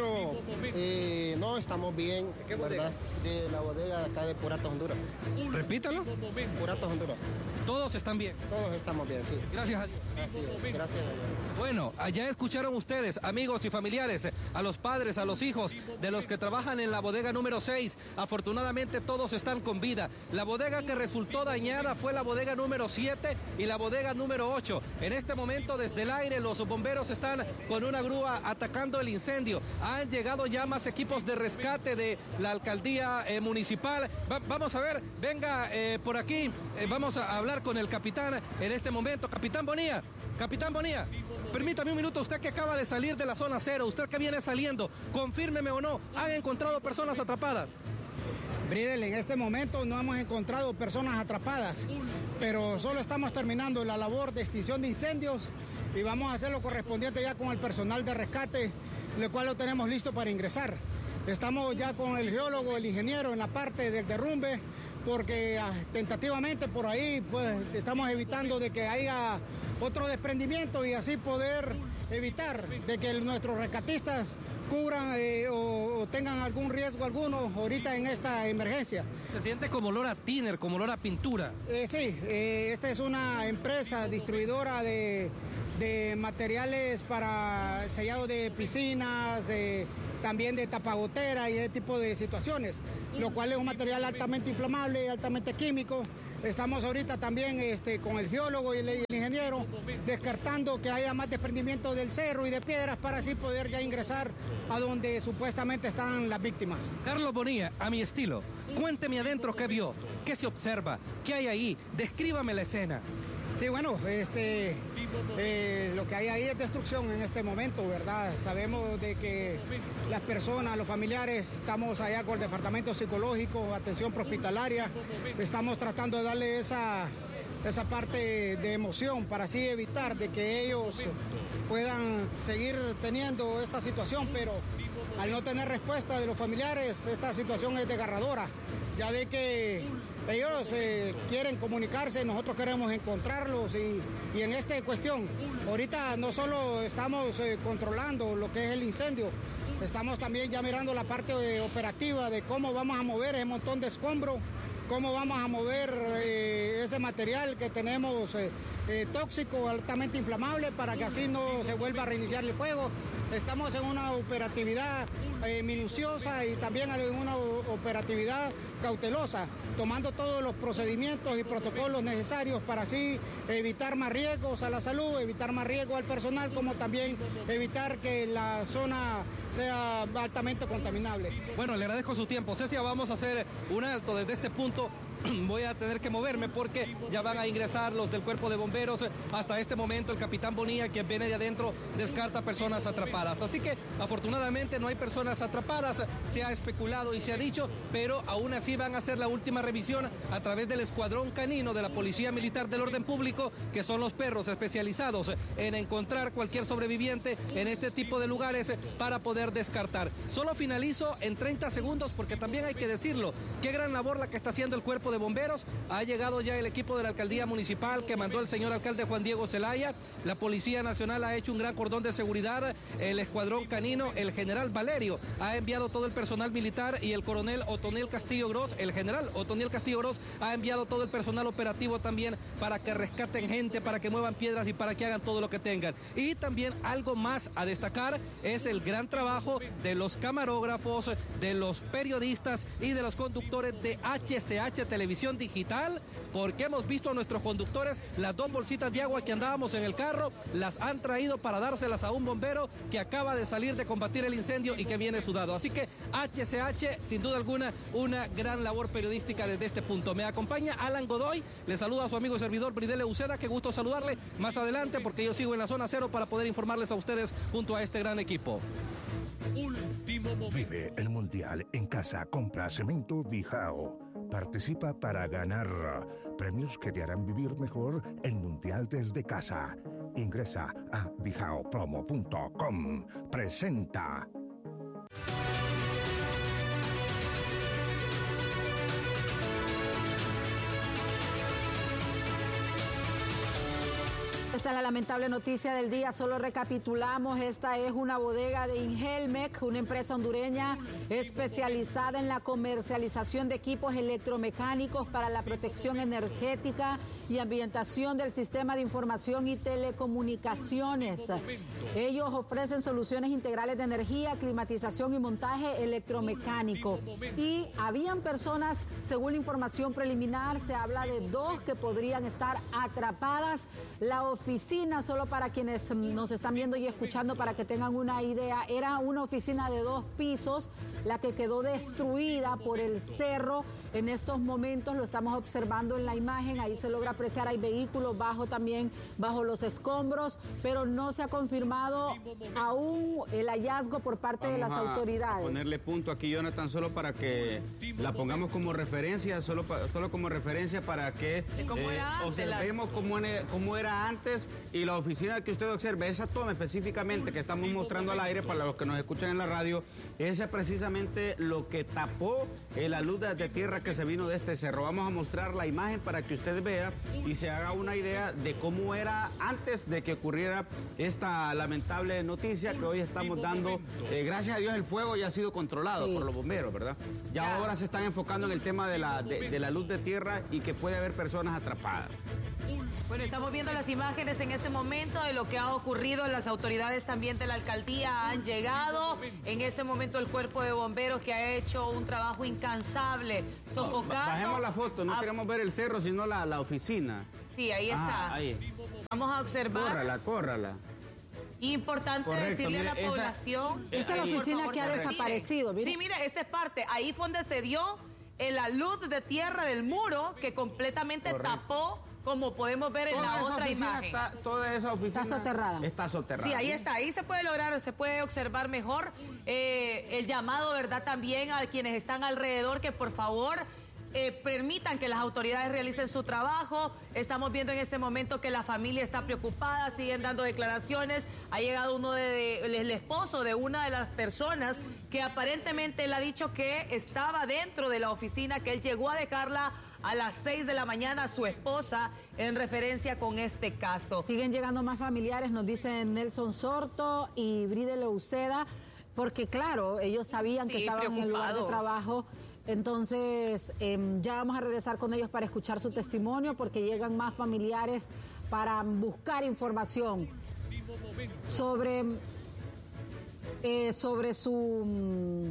eh, no, estamos bien, ¿De qué ¿verdad? De la bodega de acá de Puratos, Honduras. Repítalo. Puratos, Honduras. Todos están bien. Todos estamos bien, sí. Gracias a Dios. Así es, gracias a Dios. Bueno, allá escucharon ustedes, amigos y familiares, a los padres, a los hijos de los que trabajan en la bodega número seis. Afortunadamente todos están con vida. La bodega que resultó dañada fue la bodega número siete y la bodega número ocho. En este momento, desde el aire, los bomberos están con una grúa atacando el incendio. Han llegado ya más equipos de rescate de la alcaldía eh, municipal. Va, vamos a ver, venga eh, por aquí, eh, vamos a hablar con el capitán en este momento. Capitán Bonilla, Capitán Bonilla, permítame un minuto, usted que acaba de salir de la zona cero, usted que viene saliendo, confírmeme o no, ¿han encontrado personas atrapadas? Bridel, en este momento no hemos encontrado personas atrapadas, pero solo estamos terminando la labor de extinción de incendios y vamos a hacer lo correspondiente ya con el personal de rescate, lo cual lo tenemos listo para ingresar. Estamos ya con el geólogo, el ingeniero en la parte del derrumbe, porque ah, tentativamente por ahí pues estamos evitando de que haya otro desprendimiento y así poder evitar de que nuestros rescatistas cubran eh, o, o tengan algún riesgo alguno ahorita en esta emergencia. Se siente como olor a thinner, como olor a pintura. Eh, sí, eh, esta es una empresa distribuidora de, de materiales para sellado de piscinas, eh, también de tapagotera y ese tipo de situaciones, lo cual es un material altamente inflamable, altamente químico. Estamos ahorita también este, con el geólogo y el, el ingeniero descartando que haya más desprendimiento del cerro y de piedras para así poder ya ingresar a donde supuestamente están las víctimas. Carlos Bonilla, a mi estilo, cuénteme adentro qué vio, qué se observa, qué hay ahí, descríbame la escena. Sí, bueno, este, eh, lo que hay ahí es destrucción en este momento, ¿verdad? Sabemos de que las personas, los familiares, estamos allá con el departamento psicológico, atención prehospitalaria, estamos tratando de darle esa, esa parte de emoción para así evitar de que ellos puedan seguir teniendo esta situación, pero al no tener respuesta de los familiares, esta situación es desgarradora, ya de que ellos eh, quieren comunicarse, nosotros queremos encontrarlos y, y en esta cuestión, ahorita no solo estamos eh, controlando lo que es el incendio, estamos también ya mirando la parte eh, operativa de cómo vamos a mover ese montón de escombros, cómo vamos a mover eh, ese material que tenemos eh, eh, tóxico, altamente inflamable, para que así no se vuelva a reiniciar el fuego. Estamos en una operatividad eh, minuciosa y también en una operatividad cautelosa, tomando todos los procedimientos y protocolos necesarios para así evitar más riesgos a la salud, evitar más riesgos al personal, como también evitar que la zona sea altamente contaminable. Bueno, le agradezco su tiempo. Cecia, vamos a hacer un alto desde este punto. Voy a tener que moverme porque ya van a ingresar los del cuerpo de bomberos. Hasta este momento el capitán Bonilla, quien viene de adentro, descarta personas atrapadas. Así que afortunadamente no hay personas atrapadas, se ha especulado y se ha dicho, pero aún así van a hacer la última revisión a través del escuadrón canino de la Policía Militar del Orden Público, que son los perros especializados en encontrar cualquier sobreviviente en este tipo de lugares para poder descartar. Solo finalizo en treinta segundos porque también hay que decirlo, qué gran labor la que está haciendo el cuerpo de bomberos. Ha llegado ya el equipo de la alcaldía municipal que mandó el señor alcalde Juan Diego Zelaya. La Policía Nacional ha hecho un gran cordón de seguridad. El escuadrón canino, el general Valerio, ha enviado todo el personal militar y el coronel Otoniel Castillo Gros, el general Otoniel Castillo Gros, ha enviado todo el personal operativo también para que rescaten gente, para que muevan piedras y para que hagan todo lo que tengan. Y también algo más a destacar es el gran trabajo de los camarógrafos, de los periodistas y de los conductores de H C H Televisión Digital, porque hemos visto a nuestros conductores las dos bolsitas de agua que andábamos en el carro, las han traído para dárselas a un bombero que acaba de salir de combatir el incendio y que viene sudado. Así que H C H, sin duda alguna, una gran labor periodística desde este punto. Me acompaña Alan Godoy, le saluda a su amigo y servidor Bridel Uceda, qué gusto saludarle más adelante porque yo sigo en la zona cero para poder informarles a ustedes junto a este gran equipo. Último momento. Vive el Mundial en casa, compra Cemento Bijao. Participa para ganar premios que te harán vivir mejor el Mundial desde casa. Ingresa a bijao promo punto com. Presenta. Esta es la lamentable noticia del día, solo recapitulamos, esta es una bodega de Ingelmec, una empresa hondureña especializada en la comercialización de equipos electromecánicos para la protección energética y ambientación del sistema de información y telecomunicaciones. Ellos ofrecen soluciones integrales de energía, climatización y montaje electromecánico. Y habían personas, según la información preliminar, se habla de dos que podrían estar atrapadas. La oficina, solo para quienes nos están viendo y escuchando para que tengan una idea, era una oficina de dos pisos, la que quedó destruida por el cerro. En estos momentos lo estamos observando en la imagen, ahí se logra apreciar, hay vehículos bajo también, bajo los escombros, pero no se ha confirmado aún el hallazgo por parte Vamos de las a, autoridades. A ponerle punto aquí, Jonathan, solo para que la pongamos como referencia, solo, pa, solo como referencia para que cómo eh, observemos las... cómo, cómo era antes y la oficina que usted observe, esa toma específicamente que estamos mostrando al aire para los que nos escuchan en la radio, esa es precisamente lo que tapó eh, la luz de, de tierra que se vino de este cerro. Vamos a mostrar la imagen para que usted vea y se haga una idea de cómo era antes de que ocurriera esta lamentable noticia que hoy estamos dando. Eh, gracias a Dios el fuego ya ha sido controlado sí. por los bomberos, ¿verdad? Ya, ya ahora se están enfocando en el tema de la, de, de la luz de tierra y que puede haber personas atrapadas. Bueno, estamos viendo las imágenes en este momento de lo que ha ocurrido. Las autoridades también de la alcaldía han llegado. En este momento el cuerpo de bomberos que ha hecho un trabajo incansable, sofocando. Bajemos la foto, no a... queremos ver el cerro, sino la, la oficina. Sí, ahí Ajá, está. Ahí. Vamos a observar. Córrala, córrala. Importante Correcto, decirle mire, a la esa, población. Esta es la oficina favor, que ha desaparecido. Mire. Sí, mire, esta es parte. Ahí fue donde se dio la luz de tierra del muro que completamente Correcto. tapó, como podemos ver toda en la otra imagen. Está, toda esa oficina está soterrada. Está soterrada. Sí, ahí está. Ahí se puede lograr, se puede observar mejor eh, el llamado, ¿verdad? También a quienes están alrededor que por favor eh, permitan que las autoridades realicen su trabajo. Estamos viendo en este momento que la familia está preocupada, siguen dando declaraciones. Ha llegado uno de, de el esposo de una de las personas que aparentemente él ha dicho que estaba dentro de la oficina, que él llegó a dejarla a las seis de la mañana a su esposa en referencia con este caso. Siguen llegando más familiares, nos dicen Nelson Sorto y Bride Leuceda, porque claro, ellos sabían sí, que estaban en el lugar de trabajo. Entonces, eh, ya vamos a regresar con ellos para escuchar su testimonio, porque llegan más familiares para buscar información sobre, eh, sobre su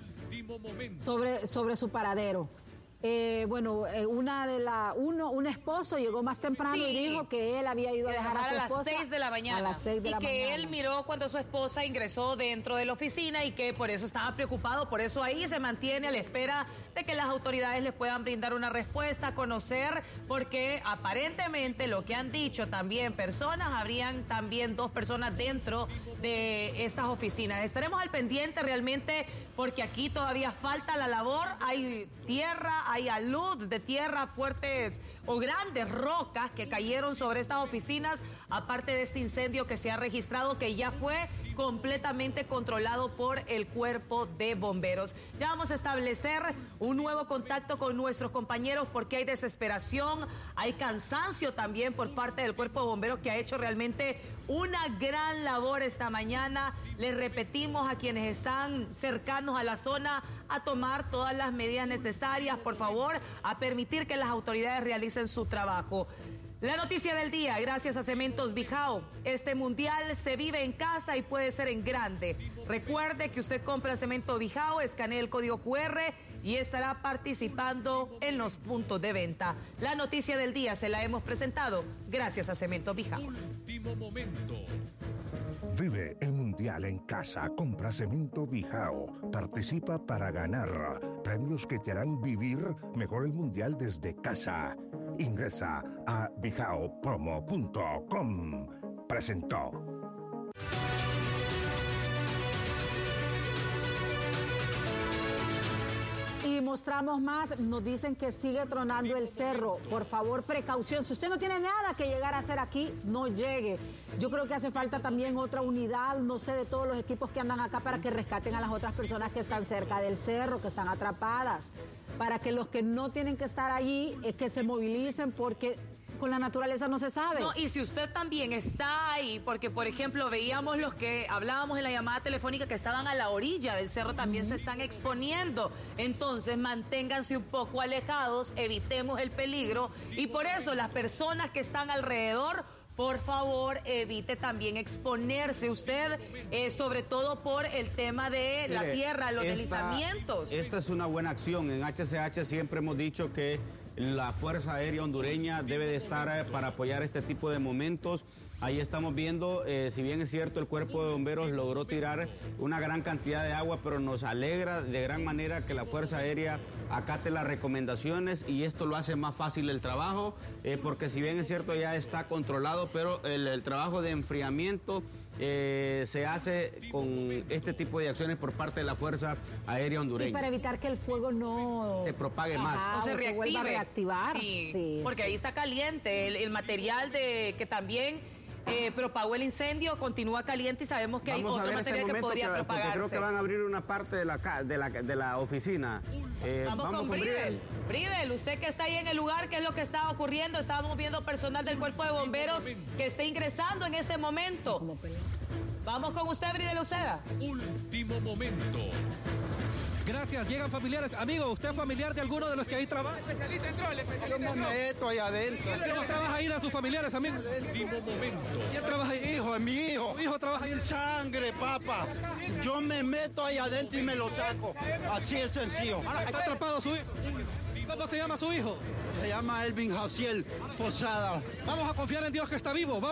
sobre, sobre su paradero. Eh, bueno, eh, una de la uno un esposo llegó más temprano sí, y dijo que él había ido a dejar a su esposa a las seis de la mañana. A las seis de y la que mañana. él miró cuando su esposa ingresó dentro de la oficina y que por eso estaba preocupado, por eso ahí se mantiene a la espera de que las autoridades les puedan brindar una respuesta, conocer, porque aparentemente lo que han dicho también personas, habrían también dos personas dentro de estas oficinas. Estaremos al pendiente realmente porque aquí todavía falta la labor, hay tierra, hay alud de tierra, fuertes o grandes rocas que cayeron sobre estas oficinas, aparte de este incendio que se ha registrado, que ya fue completamente controlado por el cuerpo de bomberos. Ya vamos a establecer un nuevo contacto con nuestros compañeros porque hay desesperación, hay cansancio también por parte del cuerpo de bomberos que ha hecho realmente una gran labor esta mañana. Les repetimos a quienes están cercanos a la zona a tomar todas las medidas necesarias, por favor, a permitir que las autoridades realicen su trabajo. La noticia del día, gracias a Cementos Bijao. Este mundial se vive en casa y puede ser en grande. Recuerde que usted compra Cemento Bijao, escanee el código cu erre y estará participando en los puntos de venta. La noticia del día se la hemos presentado gracias a Cemento Bijao. Último momento. Vive el mundial en casa, compra Cemento Bijao. Participa para ganar premios que te harán vivir mejor el mundial desde casa. Ingresa a bijao promo punto com. Presentó. Y mostramos más, nos dicen que sigue tronando el cerro. Por favor, precaución. Si usted no tiene nada que llegar a hacer aquí, no llegue. Yo creo que hace falta también otra unidad, no sé, de todos los equipos que andan acá para que rescaten a las otras personas que están cerca del cerro, que están atrapadas. Para que los que no tienen que estar allí, es que se movilicen, porque con la naturaleza no se sabe. No, y si usted también está ahí, porque por ejemplo veíamos los que hablábamos en la llamada telefónica que estaban a la orilla del cerro, también uh-huh. se están exponiendo. Entonces manténganse un poco alejados, evitemos el peligro y por eso las personas que están alrededor, por favor, evite también exponerse usted, eh, sobre todo por el tema de Mire, la tierra, los esta, deslizamientos. Esta es una buena acción. En H C H siempre hemos dicho que la Fuerza Aérea Hondureña debe de estar eh, para apoyar este tipo de momentos. Ahí estamos viendo, eh, si bien es cierto, el cuerpo de bomberos logró tirar una gran cantidad de agua, pero nos alegra de gran manera que la Fuerza Aérea acate las recomendaciones y esto lo hace más fácil el trabajo, eh, porque si bien es cierto ya está controlado, pero el, el trabajo de enfriamiento eh, se hace con este tipo de acciones por parte de la Fuerza Aérea Hondureña. Y para evitar que el fuego no se propague más. Ajá, o se reactive. Vuelva a reactivar. Sí, sí, porque sí. ahí está caliente. El, el material de que también... Eh, propagó el incendio, continúa caliente y sabemos que Vamos hay otro material que podría que, propagarse. Creo que van a abrir una parte de la, de la, de la oficina. Eh, vamos, vamos con, con Bridel. Bridel, usted que está ahí en el lugar, ¿qué es lo que está ocurriendo? Estábamos viendo personal del cuerpo de bomberos que está ingresando en este momento. Vamos con usted, Bridel Uceda. Último momento. Gracias, llegan familiares. Amigo, ¿usted es familiar de alguno de los que ahí trabaja? Especialista entró, el especialista entró. Yo me meto ahí adentro. ¿Quién trabaja ahí de sus familiares, amigo? Último momento. ¿Quién trabaja ahí? Hijo, es mi hijo. ¿Tu hijo trabaja ahí? Sangre, papá. Yo me meto ahí adentro y me lo saco. Así es sencillo. ¿Está atrapado su hijo? ¿Cómo se llama su hijo? Se llama Elvin Jaciel Posada. Vamos a confiar en Dios que está vivo. Vamos.